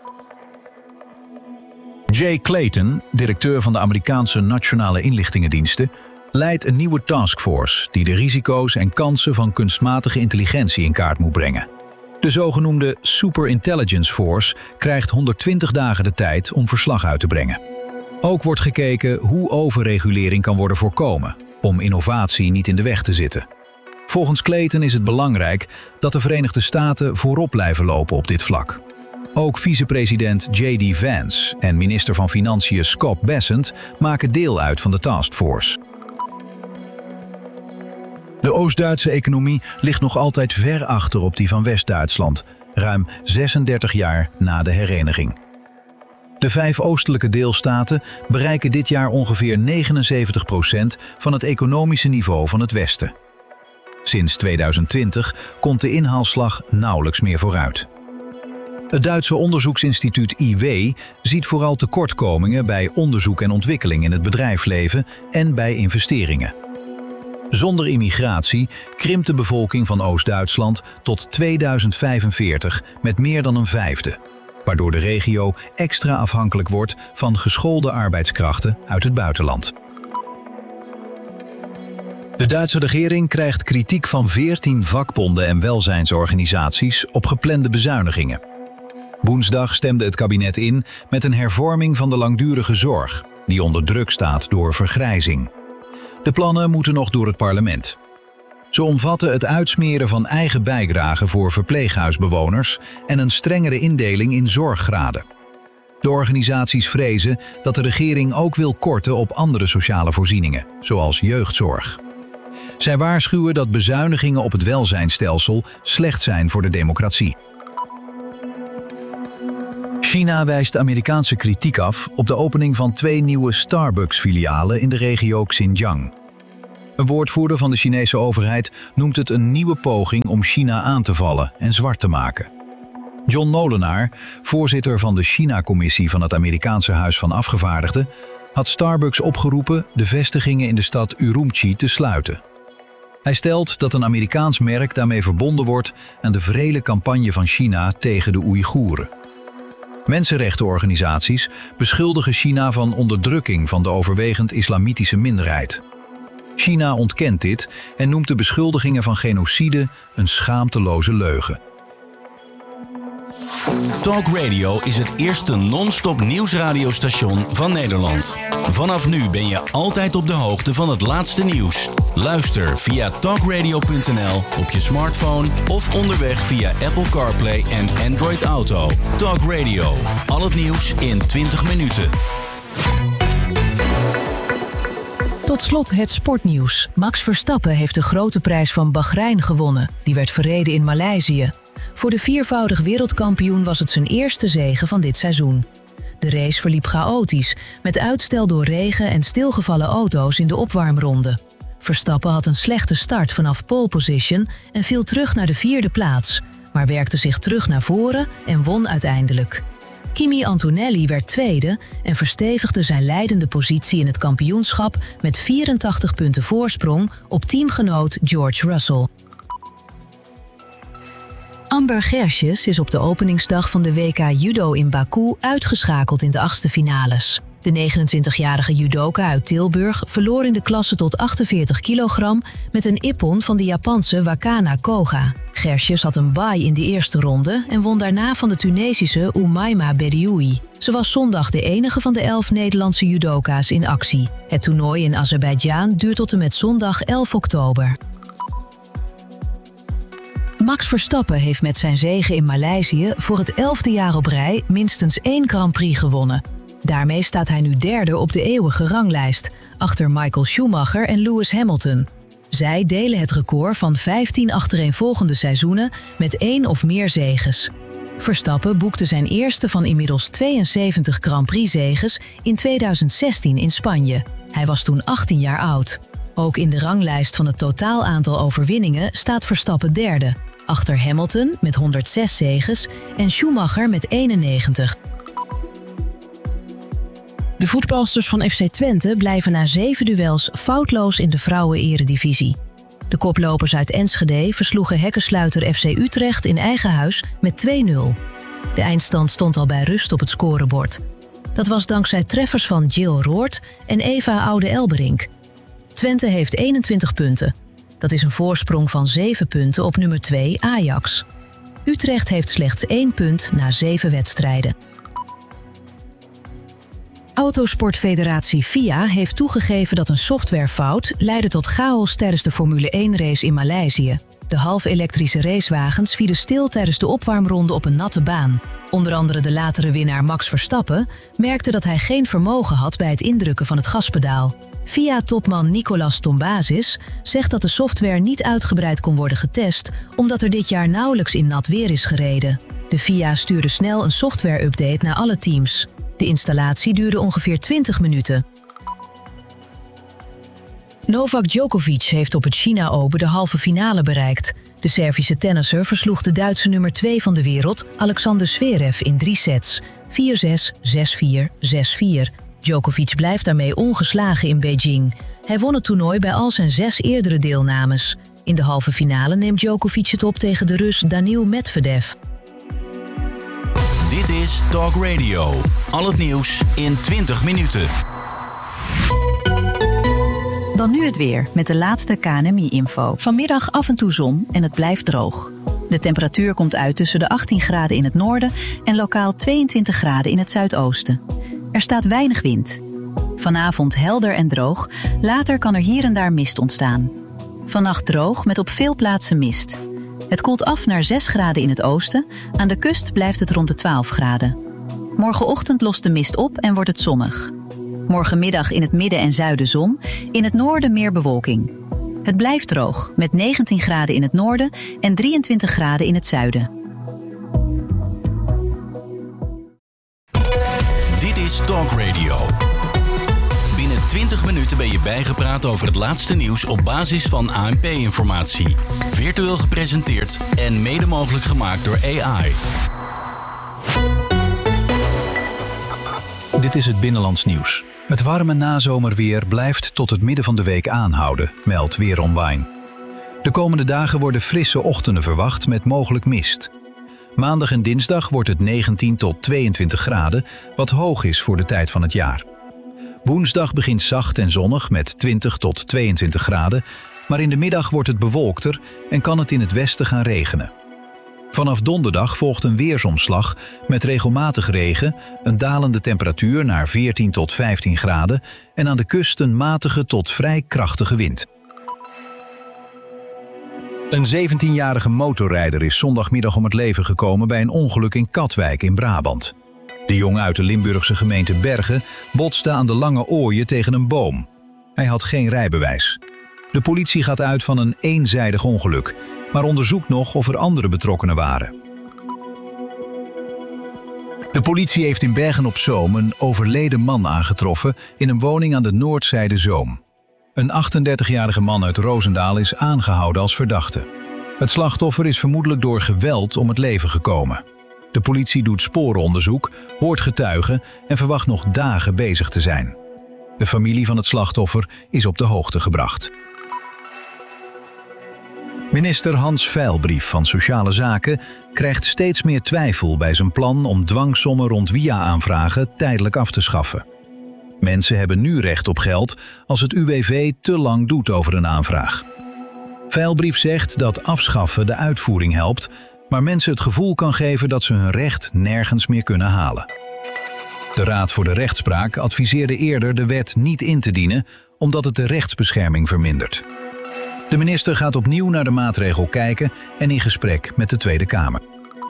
Jay Clayton, directeur van de Amerikaanse Nationale Inlichtingendiensten, leidt een nieuwe taskforce die de risico's en kansen van kunstmatige intelligentie in kaart moet brengen. De zogenoemde Super Intelligence Force krijgt honderdtwintig dagen de tijd om verslag uit te brengen. Ook wordt gekeken hoe overregulering kan worden voorkomen, om innovatie niet in de weg te zitten. Volgens Clayton is het belangrijk dat de Verenigde Staten voorop blijven lopen op dit vlak. Ook vicepresident J D Vance en minister van Financiën Scott Bessent maken deel uit van de taskforce. De Oost-Duitse economie ligt nog altijd ver achter op die van West-Duitsland, ruim zesendertig jaar na de hereniging. De vijf oostelijke deelstaten bereiken dit jaar ongeveer negenenzeventig procent van het economische niveau van het Westen. Sinds tweeduizend twintig komt de inhaalslag nauwelijks meer vooruit. Het Duitse onderzoeksinstituut I W ziet vooral tekortkomingen bij onderzoek en ontwikkeling in het bedrijfsleven en bij investeringen. Zonder immigratie krimpt de bevolking van Oost-Duitsland tot tweeduizend vijfenveertig met meer dan een vijfde, waardoor de regio extra afhankelijk wordt van geschoolde arbeidskrachten uit het buitenland. De Duitse regering krijgt kritiek van veertien vakbonden en welzijnsorganisaties op geplande bezuinigingen. Woensdag stemde het kabinet in met een hervorming van de langdurige zorg, die onder druk staat door vergrijzing. De plannen moeten nog door het parlement. Ze omvatten het uitsmeren van eigen bijdragen voor verpleeghuisbewoners en een strengere indeling in zorggraden. De organisaties vrezen dat de regering ook wil korten op andere sociale voorzieningen, zoals jeugdzorg. Zij waarschuwen dat bezuinigingen op het welzijnsstelsel slecht zijn voor de democratie. China wijst Amerikaanse kritiek af op de opening van twee nieuwe Starbucks-filialen in de regio Xinjiang. Een woordvoerder van de Chinese overheid noemt het een nieuwe poging om China aan te vallen en zwart te maken. John Molenaar, voorzitter van de China-commissie van het Amerikaanse Huis van Afgevaardigden, had Starbucks opgeroepen de vestigingen in de stad Urumqi te sluiten. Hij stelt dat een Amerikaans merk daarmee verbonden wordt aan de wrede campagne van China tegen de Oeigoeren. Mensenrechtenorganisaties beschuldigen China van onderdrukking van de overwegend islamitische minderheid. China ontkent dit en noemt de beschuldigingen van genocide een schaamteloze leugen. Talk Radio is het eerste non-stop nieuwsradiostation van Nederland. Vanaf nu ben je altijd op de hoogte van het laatste nieuws. Luister via talkradio punt n l op je smartphone of onderweg via Apple CarPlay en Android Auto. Talk Radio, al het nieuws in twintig minuten. Tot slot het sportnieuws. Max Verstappen heeft de grote prijs van Bahrein gewonnen. Die werd verreden in Maleisië. Voor de viervoudig wereldkampioen was het zijn eerste zege van dit seizoen. De race verliep chaotisch, met uitstel door regen en stilgevallen auto's in de opwarmronde. Verstappen had een slechte start vanaf pole position en viel terug naar de vierde plaats, maar werkte zich terug naar voren en won uiteindelijk. Kimi Antonelli werd tweede en verstevigde zijn leidende positie in het kampioenschap met vierentachtig punten voorsprong op teamgenoot George Russell. Amber Gersjes is op de openingsdag van de W K Judo in Baku uitgeschakeld in de achtste finales. De negenentwintigjarige judoka uit Tilburg verloor in de klasse tot achtenveertig kilogram met een ippon van de Japanse Wakana Koga. Gersjes had een bye in de eerste ronde en won daarna van de Tunesische Oumaima Bedioui. Ze was zondag de enige van de elf Nederlandse judoka's in actie. Het toernooi in Azerbeidzjan duurt tot en met zondag elf oktober. Max Verstappen heeft met zijn zege in Maleisië voor het elfde jaar op rij minstens één Grand Prix gewonnen. Daarmee staat hij nu derde op de eeuwige ranglijst, achter Michael Schumacher en Lewis Hamilton. Zij delen het record van vijftien achtereenvolgende seizoenen met één of meer zeges. Verstappen boekte zijn eerste van inmiddels tweeënzeventig Grand Prix-zeges in tweeduizend zestien in Spanje. Hij was toen achttien jaar oud. Ook in de ranglijst van het totaal aantal overwinningen staat Verstappen derde, achter Hamilton met honderdzes zeges en Schumacher met eenennegentig. De voetbalsters van F C Twente blijven na zeven duels foutloos in de vrouwen-eredivisie. De koplopers uit Enschede versloegen hekkensluiter F C Utrecht in eigen huis met twee nul. De eindstand stond al bij rust op het scorebord. Dat was dankzij treffers van Jill Roord en Eva Oude-Elberink. Twente heeft eenentwintig punten. Dat is een voorsprong van zeven punten op nummer twee Ajax. Utrecht heeft slechts één punt na zeven wedstrijden. Autosportfederatie F I A heeft toegegeven dat een softwarefout leidde tot chaos tijdens de Formule één-race in Maleisië. De half-elektrische racewagens vielen stil tijdens de opwarmronde op een natte baan. Onder andere de latere winnaar Max Verstappen merkte dat hij geen vermogen had bij het indrukken van het gaspedaal. F I A-topman Nicolas Tombazis zegt dat de software niet uitgebreid kon worden getest, omdat er dit jaar nauwelijks in nat weer is gereden. De F I A stuurde snel een software-update naar alle teams. De installatie duurde ongeveer twintig minuten. Novak Djokovic heeft op het China Open de halve finale bereikt. De Servische tennisser versloeg de Duitse nummer twee van de wereld, Alexander Zverev, in drie sets. vier zes, zes vier, zes vier. Djokovic blijft daarmee ongeslagen in Beijing. Hij won het toernooi bij al zijn zes eerdere deelnames. In de halve finale neemt Djokovic het op tegen de Rus Daniil Medvedev. Dit is Talk Radio. Al het nieuws in twintig minuten. Dan nu het weer met de laatste K N M I-info. Vanmiddag af en toe zon en het blijft droog. De temperatuur komt uit tussen de achttien graden in het noorden en lokaal tweeëntwintig graden in het zuidoosten. Er staat weinig wind. Vanavond helder en droog, later kan er hier en daar mist ontstaan. Vannacht droog met op veel plaatsen mist. Het koelt af naar zes graden in het oosten. Aan de kust blijft het rond de twaalf graden. Morgenochtend lost de mist op en wordt het zonnig. Morgenmiddag in het midden en zuiden zon. In het noorden meer bewolking. Het blijft droog met negentien graden in het noorden en drieëntwintig graden in het zuiden. Dit is Talk Radio. Binnen twintig minuten ben je bijgepraat over het laatste nieuws op basis van A N P-informatie. Virtueel gepresenteerd en mede mogelijk gemaakt door A I. Dit is het Binnenlands Nieuws. Het warme nazomerweer blijft tot het midden van de week aanhouden, meldt Weer Online. De komende dagen worden frisse ochtenden verwacht met mogelijk mist. Maandag en dinsdag wordt het negentien tot tweeëntwintig graden, wat hoog is voor de tijd van het jaar. Woensdag begint zacht en zonnig met twintig tot tweeëntwintig graden, maar in de middag wordt het bewolkter en kan het in het westen gaan regenen. Vanaf donderdag volgt een weersomslag met regelmatig regen, een dalende temperatuur naar veertien tot vijftien graden en aan de kust een matige tot vrij krachtige wind. Een zeventienjarige motorrijder is zondagmiddag om het leven gekomen bij een ongeluk in Katwijk in Brabant. De jongen uit de Limburgse gemeente Bergen botste aan de Lange Ooije tegen een boom. Hij had geen rijbewijs. De politie gaat uit van een eenzijdig ongeluk, maar onderzoekt nog of er andere betrokkenen waren. De politie heeft in Bergen-op-Zoom een overleden man aangetroffen in een woning aan de noordzijde Zoom. Een achtendertigjarige man uit Roosendaal is aangehouden als verdachte. Het slachtoffer is vermoedelijk door geweld om het leven gekomen. De politie doet sporenonderzoek, hoort getuigen en verwacht nog dagen bezig te zijn. De familie van het slachtoffer is op de hoogte gebracht. Minister Hans Veilbrief van Sociale Zaken krijgt steeds meer twijfel bij zijn plan om dwangsommen rond W I A-aanvragen tijdelijk af te schaffen. Mensen hebben nu recht op geld als het U W V te lang doet over een aanvraag. Veilbrief zegt dat afschaffen de uitvoering helpt, maar mensen het gevoel kan geven dat ze hun recht nergens meer kunnen halen. De Raad voor de Rechtspraak adviseerde eerder de wet niet in te dienen, omdat het de rechtsbescherming vermindert. De minister gaat opnieuw naar de maatregel kijken en in gesprek met de Tweede Kamer.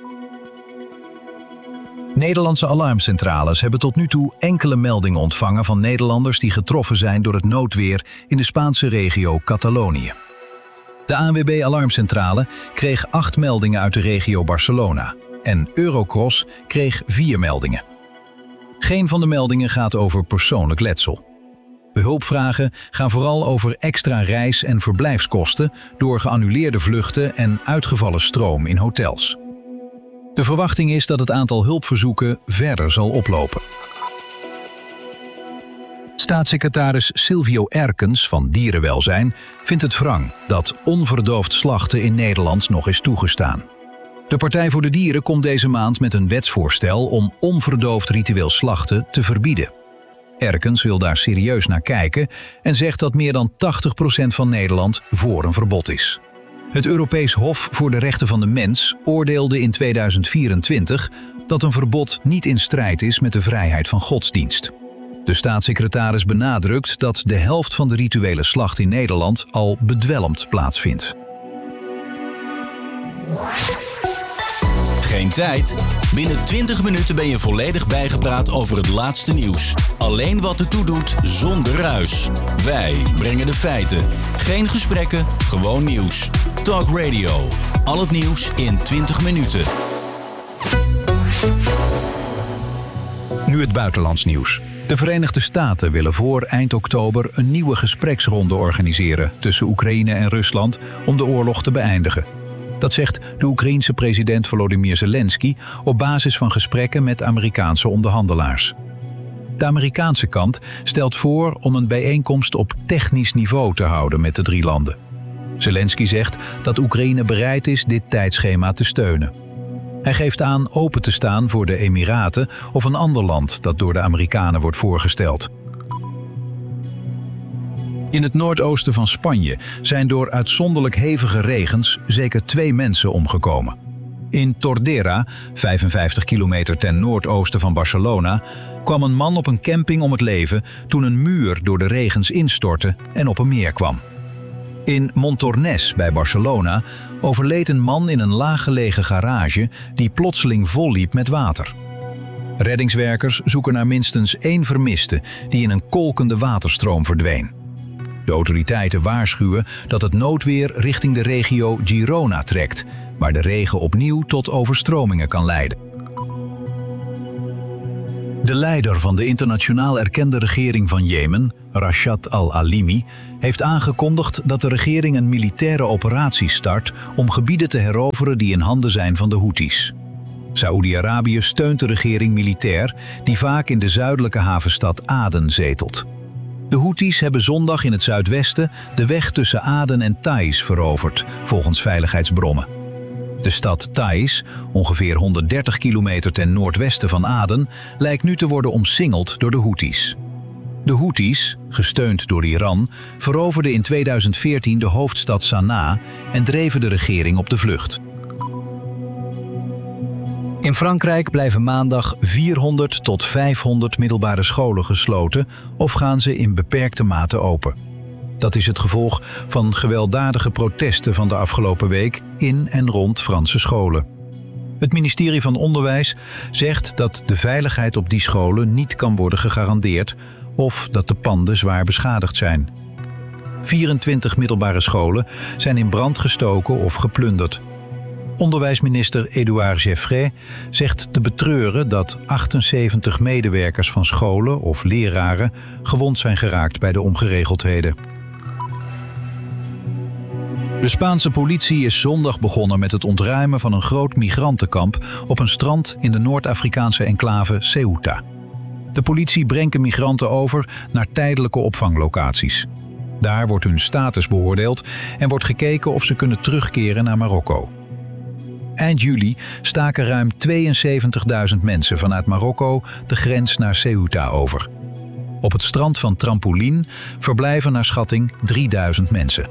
Nederlandse alarmcentrales hebben tot nu toe enkele meldingen ontvangen van Nederlanders die getroffen zijn door het noodweer in de Spaanse regio Catalonië. De A N W B-alarmcentrale kreeg acht meldingen uit de regio Barcelona en Eurocross kreeg vier meldingen. Geen van de meldingen gaat over persoonlijk letsel. De hulpvragen gaan vooral over extra reis- en verblijfskosten door geannuleerde vluchten en uitgevallen stroom in hotels. De verwachting is dat het aantal hulpverzoeken verder zal oplopen. Staatssecretaris Silvio Erkens van Dierenwelzijn vindt het wrang dat onverdoofd slachten in Nederland nog is toegestaan. De Partij voor de Dieren komt deze maand met een wetsvoorstel om onverdoofd ritueel slachten te verbieden. Erkens wil daar serieus naar kijken en zegt dat meer dan tachtig procent van Nederland voor een verbod is. Het Europees Hof voor de Rechten van de Mens oordeelde in tweeduizend vierentwintig dat een verbod niet in strijd is met de vrijheid van godsdienst. De staatssecretaris benadrukt dat de helft van de rituele slacht in Nederland al bedwelmd plaatsvindt. Geen tijd? Binnen twintig minuten ben je volledig bijgepraat over het laatste nieuws. Alleen wat ertoe doet, zonder ruis. Wij brengen de feiten. Geen gesprekken, gewoon nieuws. Talk Radio. Al het nieuws in twintig minuten. Nu het buitenlands nieuws. De Verenigde Staten willen voor eind oktober een nieuwe gespreksronde organiseren tussen Oekraïne en Rusland om de oorlog te beëindigen. Dat zegt de Oekraïense president Volodymyr Zelensky op basis van gesprekken met Amerikaanse onderhandelaars. De Amerikaanse kant stelt voor om een bijeenkomst op technisch niveau te houden met de drie landen. Zelensky zegt dat Oekraïne bereid is dit tijdschema te steunen. Hij geeft aan open te staan voor de Emiraten of een ander land dat door de Amerikanen wordt voorgesteld. In het noordoosten van Spanje zijn door uitzonderlijk hevige regens zeker twee mensen omgekomen. In Tordera, vijfenvijftig kilometer ten noordoosten van Barcelona, kwam een man op een camping om het leven toen een muur door de regens instortte en op hem neerkwam. In Montornès bij Barcelona overleed een man in een laaggelegen garage die plotseling volliep met water. Reddingswerkers zoeken naar minstens één vermiste die in een kolkende waterstroom verdween. De autoriteiten waarschuwen dat het noodweer richting de regio Girona trekt, waar de regen opnieuw tot overstromingen kan leiden. De leider van de internationaal erkende regering van Jemen, Rashad al-Alimi, heeft aangekondigd dat de regering een militaire operatie start om gebieden te heroveren die in handen zijn van de Houthis. Saoedi-Arabië steunt de regering militair, die vaak in de zuidelijke havenstad Aden zetelt. De Houthis hebben zondag in het zuidwesten de weg tussen Aden en Taiz veroverd, volgens veiligheidsbronnen. De stad Taiz, ongeveer honderddertig kilometer ten noordwesten van Aden, lijkt nu te worden omsingeld door de Houthis. De Houthis, gesteund door Iran, veroverden in tweeduizend veertien de hoofdstad Sanaa en dreven de regering op de vlucht. In Frankrijk blijven maandag vierhonderd tot vijfhonderd middelbare scholen gesloten of gaan ze in beperkte mate open. Dat is het gevolg van gewelddadige protesten van de afgelopen week in en rond Franse scholen. Het ministerie van Onderwijs zegt dat de veiligheid op die scholen niet kan worden gegarandeerd of dat de panden zwaar beschadigd zijn. vierentwintig middelbare scholen zijn in brand gestoken of geplunderd. Onderwijsminister Édouard Geoffrey zegt te betreuren dat achtenzeventig medewerkers van scholen of leraren gewond zijn geraakt bij de ongeregeldheden. De Spaanse politie is zondag begonnen met het ontruimen van een groot migrantenkamp op een strand in de Noord-Afrikaanse enclave Ceuta. De politie brengt migranten over naar tijdelijke opvanglocaties. Daar wordt hun status beoordeeld en wordt gekeken of ze kunnen terugkeren naar Marokko. Eind juli staken ruim tweeënzeventigduizend mensen vanuit Marokko de grens naar Ceuta over. Op het strand van Trampolin verblijven naar schatting drieduizend mensen.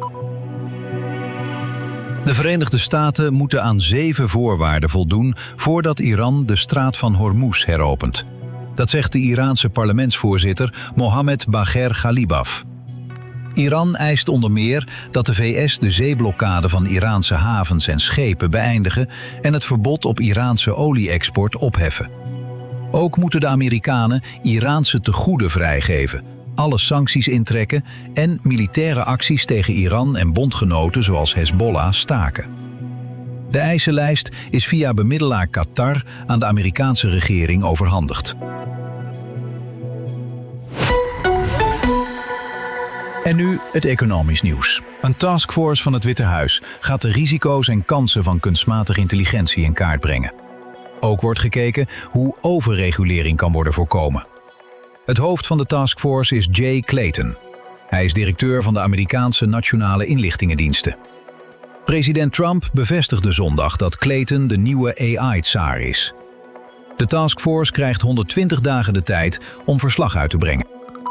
De Verenigde Staten moeten aan zeven voorwaarden voldoen voordat Iran de straat van Hormuz heropent. Dat zegt de Iraanse parlementsvoorzitter Mohammed Bagher Ghalibaf. Iran eist onder meer dat de V S de zeeblokkade van Iraanse havens en schepen beëindigen en het verbod op Iraanse olie-export opheffen. Ook moeten de Amerikanen Iraanse tegoeden vrijgeven, alle sancties intrekken en militaire acties tegen Iran en bondgenoten zoals Hezbollah staken. De eisenlijst is via bemiddelaar Qatar aan de Amerikaanse regering overhandigd. En nu het economisch nieuws. Een taskforce van het Witte Huis gaat de risico's en kansen van kunstmatige intelligentie in kaart brengen. Ook wordt gekeken hoe overregulering kan worden voorkomen. Het hoofd van de taskforce is Jay Clayton. Hij is directeur van de Amerikaanse Nationale Inlichtingendiensten. President Trump bevestigde zondag dat Clayton de nieuwe A I-tsaar is. De taskforce krijgt honderdtwintig dagen de tijd om verslag uit te brengen.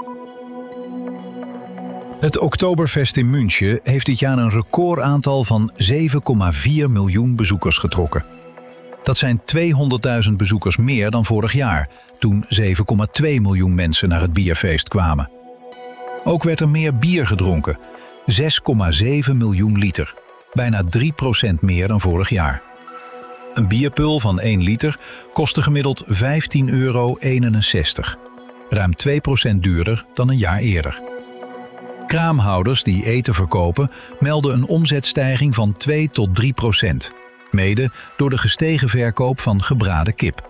Het Oktoberfest in München heeft dit jaar een recordaantal van zeven komma vier miljoen bezoekers getrokken. Dat zijn tweehonderdduizend bezoekers meer dan vorig jaar, toen zeven komma twee miljoen mensen naar het bierfeest kwamen. Ook werd er meer bier gedronken, zes komma zeven miljoen liter, bijna drie procent meer dan vorig jaar. Een bierpul van één liter kostte gemiddeld vijftien euro eenenzestig, ruim twee procent duurder dan een jaar eerder. Kraamhouders die eten verkopen melden een omzetstijging van twee tot drie procent, mede door de gestegen verkoop van gebraden kip.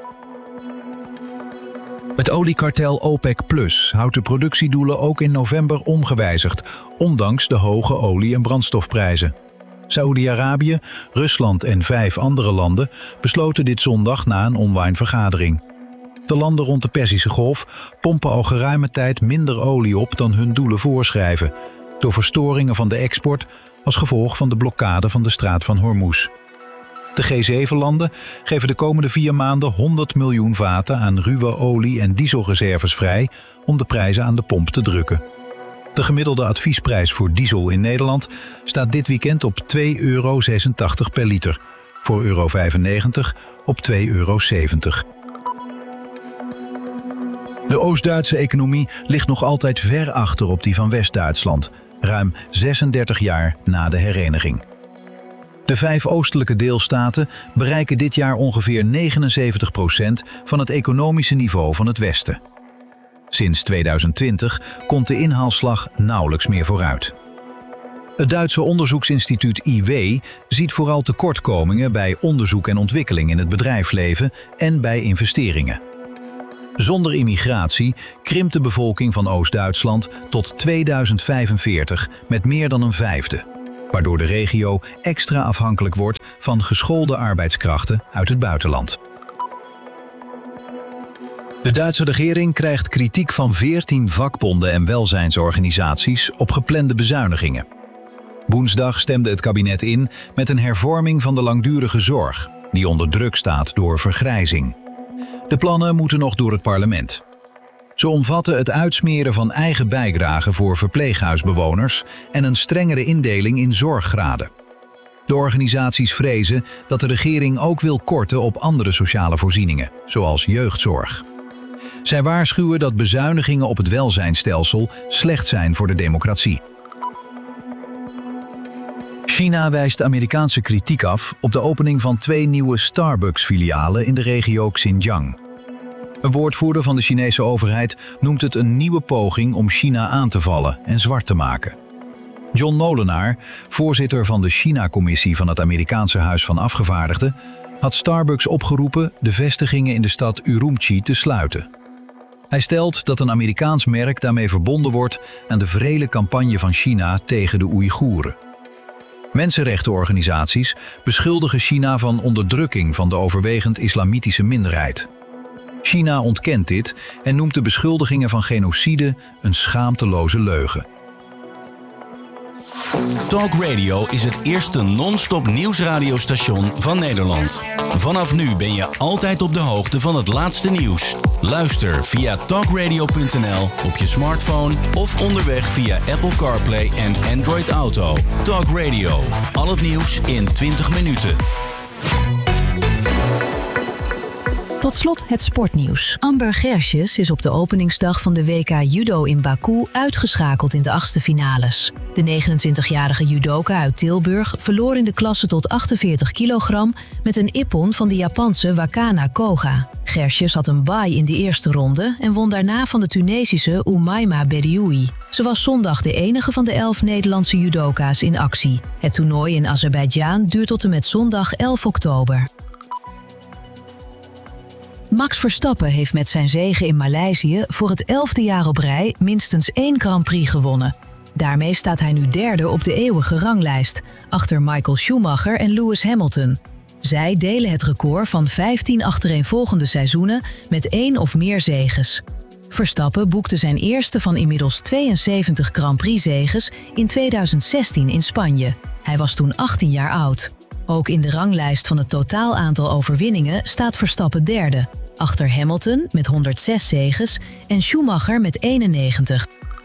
Het oliekartel OPEC Plus houdt de productiedoelen ook in november ongewijzigd, ondanks de hoge olie- en brandstofprijzen. Saoedi-Arabië, Rusland en vijf andere landen besloten dit zondag na een online vergadering. De landen rond de Perzische Golf pompen al geruime tijd minder olie op dan hun doelen voorschrijven, door verstoringen van de export als gevolg van de blokkade van de straat van Hormuz. De G zeven landen geven de komende vier maanden honderd miljoen vaten aan ruwe olie- en dieselreserves vrij om de prijzen aan de pomp te drukken. De gemiddelde adviesprijs voor diesel in Nederland staat dit weekend op twee euro zesentachtig per liter, voor euro vijfennegentig op twee euro zeventig. De Oost-Duitse economie ligt nog altijd ver achter op die van West-Duitsland. ruim zesendertig jaar na de hereniging. De vijf oostelijke deelstaten bereiken dit jaar ongeveer negenenzeventig procent van het economische niveau van het Westen. Sinds tweeduizend twintig komt de inhaalslag nauwelijks meer vooruit. Het Duitse onderzoeksinstituut I W ziet vooral tekortkomingen bij onderzoek en ontwikkeling in het bedrijfsleven en bij investeringen. Zonder immigratie krimpt de bevolking van Oost-Duitsland tot tweeduizend vijfenveertig met meer dan een vijfde, waardoor de regio extra afhankelijk wordt van geschoolde arbeidskrachten uit het buitenland. De Duitse regering krijgt kritiek van veertien vakbonden en welzijnsorganisaties op geplande bezuinigingen. Woensdag stemde het kabinet in met een hervorming van de langdurige zorg, die onder druk staat door vergrijzing. De plannen moeten nog door het parlement. Ze omvatten het uitsmeren van eigen bijdragen voor verpleeghuisbewoners en een strengere indeling in zorggraden. De organisaties vrezen dat de regering ook wil korten op andere sociale voorzieningen, zoals jeugdzorg. Zij waarschuwen dat bezuinigingen op het welzijnsstelsel slecht zijn voor de democratie. China wijst Amerikaanse kritiek af op de opening van twee nieuwe Starbucks-filialen in de regio Xinjiang. Een woordvoerder van de Chinese overheid noemt het een nieuwe poging om China aan te vallen en zwart te maken. John Molenaar, voorzitter van de China-commissie van het Amerikaanse Huis van Afgevaardigden, had Starbucks opgeroepen de vestigingen in de stad Urumqi te sluiten. Hij stelt dat een Amerikaans merk daarmee verbonden wordt aan de wrede campagne van China tegen de Oeigoeren. Mensenrechtenorganisaties beschuldigen China van onderdrukking van de overwegend islamitische minderheid. China ontkent dit en noemt de beschuldigingen van genocide een schaamteloze leugen. Talk Radio is het eerste non-stop nieuwsradiostation van Nederland. Vanaf nu ben je altijd op de hoogte van het laatste nieuws. Luister via talkradio punt n l op je smartphone of onderweg via Apple CarPlay en Android Auto. Talk Radio, al het nieuws in twintig minuten. Tot slot het sportnieuws. Amber Gersjes is op de openingsdag van de W K Judo in Baku uitgeschakeld in de achtste finales. De negenentwintigjarige judoka uit Tilburg verloor in de klasse tot achtenveertig kilogram met een ippon van de Japanse Wakana Koga. Gersjes had een bye in de eerste ronde en won daarna van de Tunesische Oumaima Berrioui. Ze was zondag de enige van de elf Nederlandse judoka's in actie. Het toernooi in Azerbeidzjan duurt tot en met zondag elf oktober. Max Verstappen heeft met zijn zege in Maleisië voor het elfde jaar op rij minstens één Grand Prix gewonnen. Daarmee staat hij nu derde op de eeuwige ranglijst, achter Michael Schumacher en Lewis Hamilton. Zij delen het record van vijftien achtereenvolgende seizoenen met één of meer zeges. Verstappen boekte zijn eerste van inmiddels tweeënzeventig Grand Prix-zeges in tweeduizend zestien in Spanje. Hij was toen achttien jaar oud. Ook in de ranglijst van het totaal aantal overwinningen staat Verstappen derde, achter Hamilton met honderdzes zeges en Schumacher met eenennegentig.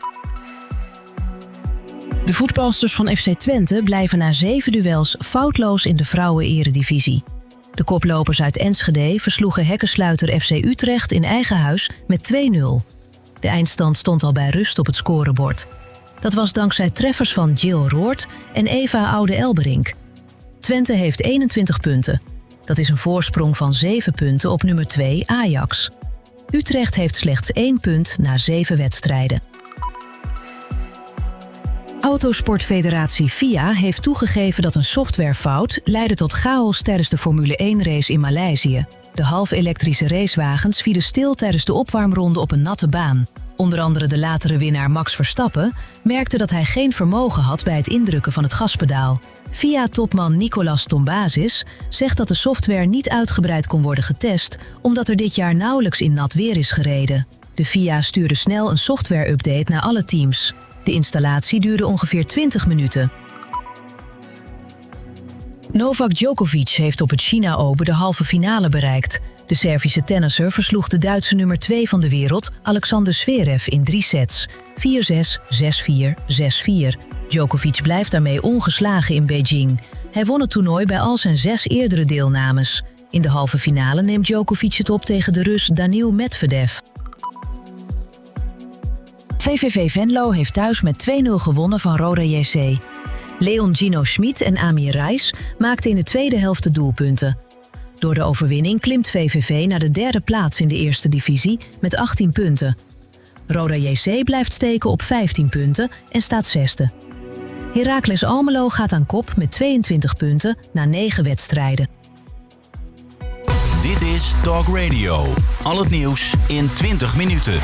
De voetbalsters van F C Twente blijven na zeven duels foutloos in de vrouwen-eredivisie. De koplopers uit Enschede versloegen hekkensluiter F C Utrecht in eigen huis met twee nul. De eindstand stond al bij rust op het scorebord. Dat was dankzij treffers van Jill Roord en Eva Oude-Elberink. Twente heeft eenentwintig punten. Dat is een voorsprong van zeven punten op nummer twee Ajax. Utrecht heeft slechts één punt na zeven wedstrijden. Autosportfederatie F I A heeft toegegeven dat een softwarefout leidde tot chaos tijdens de Formule één race in Maleisië. De half-elektrische racewagens vielen stil tijdens de opwarmronde op een natte baan. Onder andere de latere winnaar Max Verstappen merkte dat hij geen vermogen had bij het indrukken van het gaspedaal. F I A-topman Nicolas Tombazis zegt dat de software niet uitgebreid kon worden getest, omdat er dit jaar nauwelijks in nat weer is gereden. De F I A stuurde snel een software-update naar alle teams. De installatie duurde ongeveer twintig minuten. Novak Djokovic heeft op het China Open de halve finale bereikt. De Servische tennisser versloeg de Duitse nummer twee van de wereld, Alexander Zverev, in drie sets. vier zes, zes vier, zes vier. Djokovic blijft daarmee ongeslagen in Beijing. Hij won het toernooi bij al zijn zes eerdere deelnames. In de halve finale neemt Djokovic het op tegen de Rus Daniil Medvedev. V V V Venlo heeft thuis met twee nul gewonnen van Roda J C. Leon Gino Schmid en Amir Reis maakten in de tweede helft de doelpunten. Door de overwinning klimt V V V naar de derde plaats in de eerste divisie met achttien punten. Roda J C blijft steken op vijftien punten en staat zesde. Heracles Almelo gaat aan kop met tweeëntwintig punten na negen wedstrijden. Dit is Talk Radio. Al het nieuws in twintig minuten.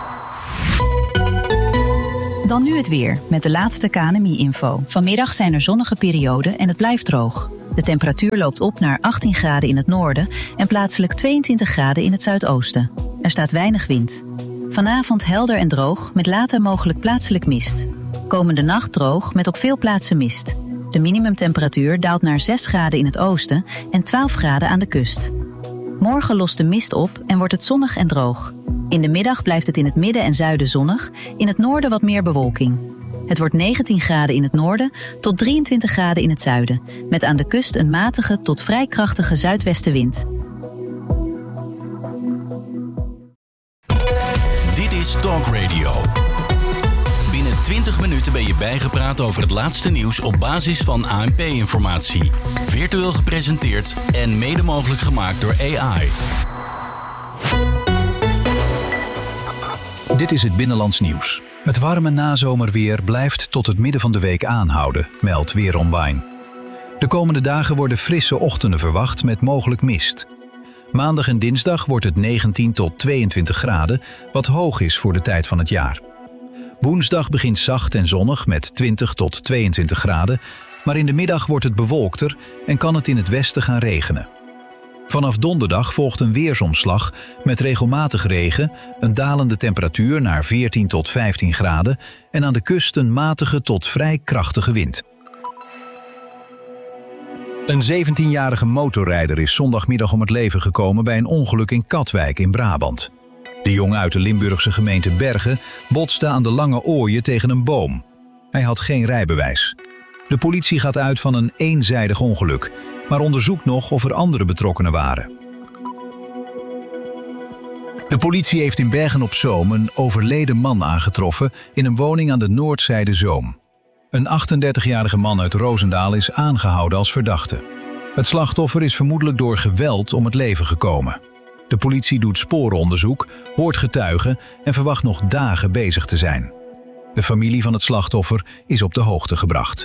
Dan nu het weer, met de laatste K N M I-info. Vanmiddag zijn er zonnige perioden en het blijft droog. De temperatuur loopt op naar achttien graden in het noorden en plaatselijk tweeëntwintig graden in het zuidoosten. Er staat weinig wind. Vanavond helder en droog, met later mogelijk plaatselijk mist. Komende nacht droog, met op veel plaatsen mist. De minimumtemperatuur daalt naar zes graden in het oosten en twaalf graden aan de kust. Morgen lost de mist op en wordt het zonnig en droog. In de middag blijft het in het midden en zuiden zonnig, in het noorden wat meer bewolking. Het wordt negentien graden in het noorden tot drieëntwintig graden in het zuiden, met aan de kust een matige tot vrij krachtige zuidwestenwind. Dit is Talk Radio. Binnen twintig minuten ben je bijgepraat over het laatste nieuws op basis van A N P-informatie. Virtueel gepresenteerd en mede mogelijk gemaakt door A I. Dit is het Binnenlands Nieuws. Het warme nazomerweer blijft tot het midden van de week aanhouden, meldt Weer Online. De komende dagen worden frisse ochtenden verwacht met mogelijk mist. Maandag en dinsdag wordt het negentien tot tweeëntwintig graden, wat hoog is voor de tijd van het jaar. Woensdag begint zacht en zonnig met twintig tot tweeëntwintig graden, maar in de middag wordt het bewolkter en kan het in het westen gaan regenen. Vanaf donderdag volgt een weersomslag met regelmatig regen, een dalende temperatuur naar veertien tot vijftien graden en aan de kust een matige tot vrij krachtige wind. Een zeventienjarige motorrijder is zondagmiddag om het leven gekomen bij een ongeluk in Katwijk in Brabant. De jongen uit de Limburgse gemeente Bergen botste aan de Lange Ooien tegen een boom. Hij had geen rijbewijs. De politie gaat uit van een eenzijdig ongeluk, maar onderzoekt nog of er andere betrokkenen waren. De politie heeft in Bergen op Zoom een overleden man aangetroffen in een woning aan de noordzijde Zoom. Een achtendertigjarige man uit Roosendaal is aangehouden als verdachte. Het slachtoffer is vermoedelijk door geweld om het leven gekomen. De politie doet sporenonderzoek, hoort getuigen en verwacht nog dagen bezig te zijn. De familie van het slachtoffer is op de hoogte gebracht.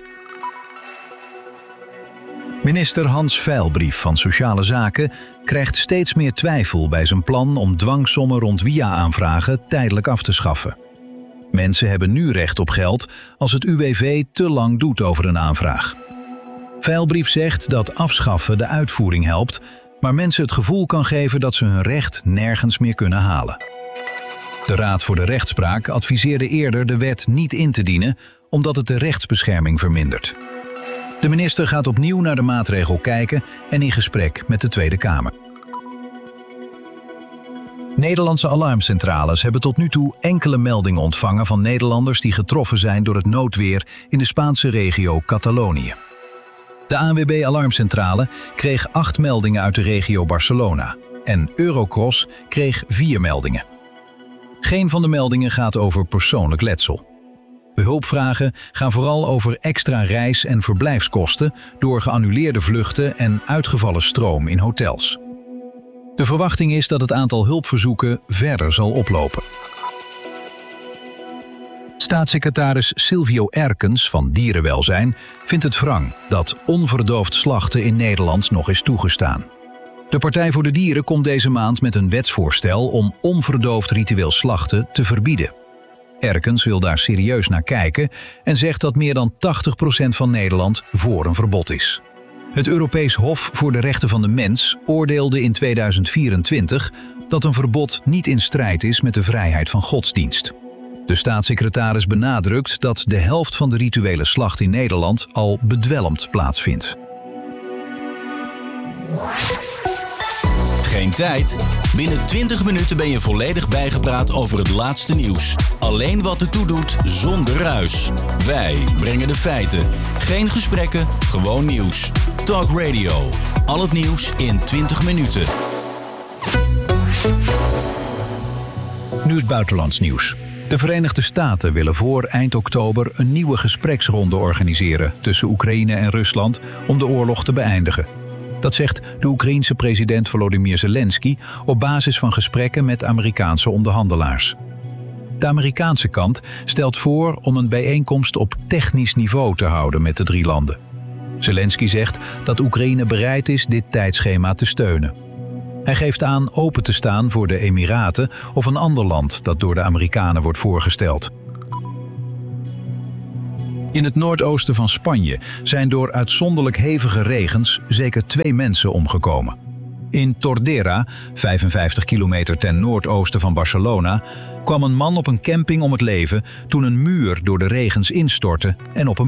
Minister Hans Veilbrief van Sociale Zaken krijgt steeds meer twijfel bij zijn plan om dwangsommen rond W I A-aanvragen tijdelijk af te schaffen. Mensen hebben nu recht op geld als het U W V te lang doet over een aanvraag. Veilbrief zegt dat afschaffen de uitvoering helpt, maar mensen het gevoel kan geven dat ze hun recht nergens meer kunnen halen. De Raad voor de Rechtspraak adviseerde eerder de wet niet in te dienen, omdat het de rechtsbescherming vermindert. De minister gaat opnieuw naar de maatregel kijken en in gesprek met de Tweede Kamer. Nederlandse alarmcentrales hebben tot nu toe enkele meldingen ontvangen van Nederlanders die getroffen zijn door het noodweer in de Spaanse regio Catalonië. De A N W B-alarmcentrale kreeg acht meldingen uit de regio Barcelona en Eurocross kreeg vier meldingen. Geen van de meldingen gaat over persoonlijk letsel. De hulpvragen gaan vooral over extra reis- en verblijfskosten door geannuleerde vluchten en uitgevallen stroom in hotels. De verwachting is dat het aantal hulpverzoeken verder zal oplopen. Staatssecretaris Silvio Erkens van Dierenwelzijn vindt het wrang dat onverdoofd slachten in Nederland nog is toegestaan. De Partij voor de Dieren komt deze maand met een wetsvoorstel om onverdoofd ritueel slachten te verbieden. Erkens wil daar serieus naar kijken en zegt dat meer dan tachtig procent van Nederland voor een verbod is. Het Europees Hof voor de Rechten van de Mens oordeelde in tweeduizend vierentwintig dat een verbod niet in strijd is met de vrijheid van godsdienst. De staatssecretaris benadrukt dat de helft van de rituele slacht in Nederland al bedwelmd plaatsvindt. Geen tijd? Binnen twintig minuten ben je volledig bijgepraat over het laatste nieuws. Alleen wat ertoe doet, zonder ruis. Wij brengen de feiten. Geen gesprekken, gewoon nieuws. Talk Radio. Al het nieuws in twintig minuten. Nu het buitenlands nieuws. De Verenigde Staten willen voor eind oktober een nieuwe gespreksronde organiseren tussen Oekraïne en Rusland om de oorlog te beëindigen. Dat zegt de Oekraïense president Volodymyr Zelensky op basis van gesprekken met Amerikaanse onderhandelaars. De Amerikaanse kant stelt voor om een bijeenkomst op technisch niveau te houden met de drie landen. Zelensky zegt dat Oekraïne bereid is dit tijdschema te steunen. Hij geeft aan open te staan voor de Emiraten of een ander land dat door de Amerikanen wordt voorgesteld. In het noordoosten van Spanje zijn door uitzonderlijk hevige regens zeker twee mensen omgekomen. In Tordera, vijfenvijftig kilometer ten noordoosten van Barcelona, kwam een man op een camping om het leven toen een muur door de regens instortte en op hem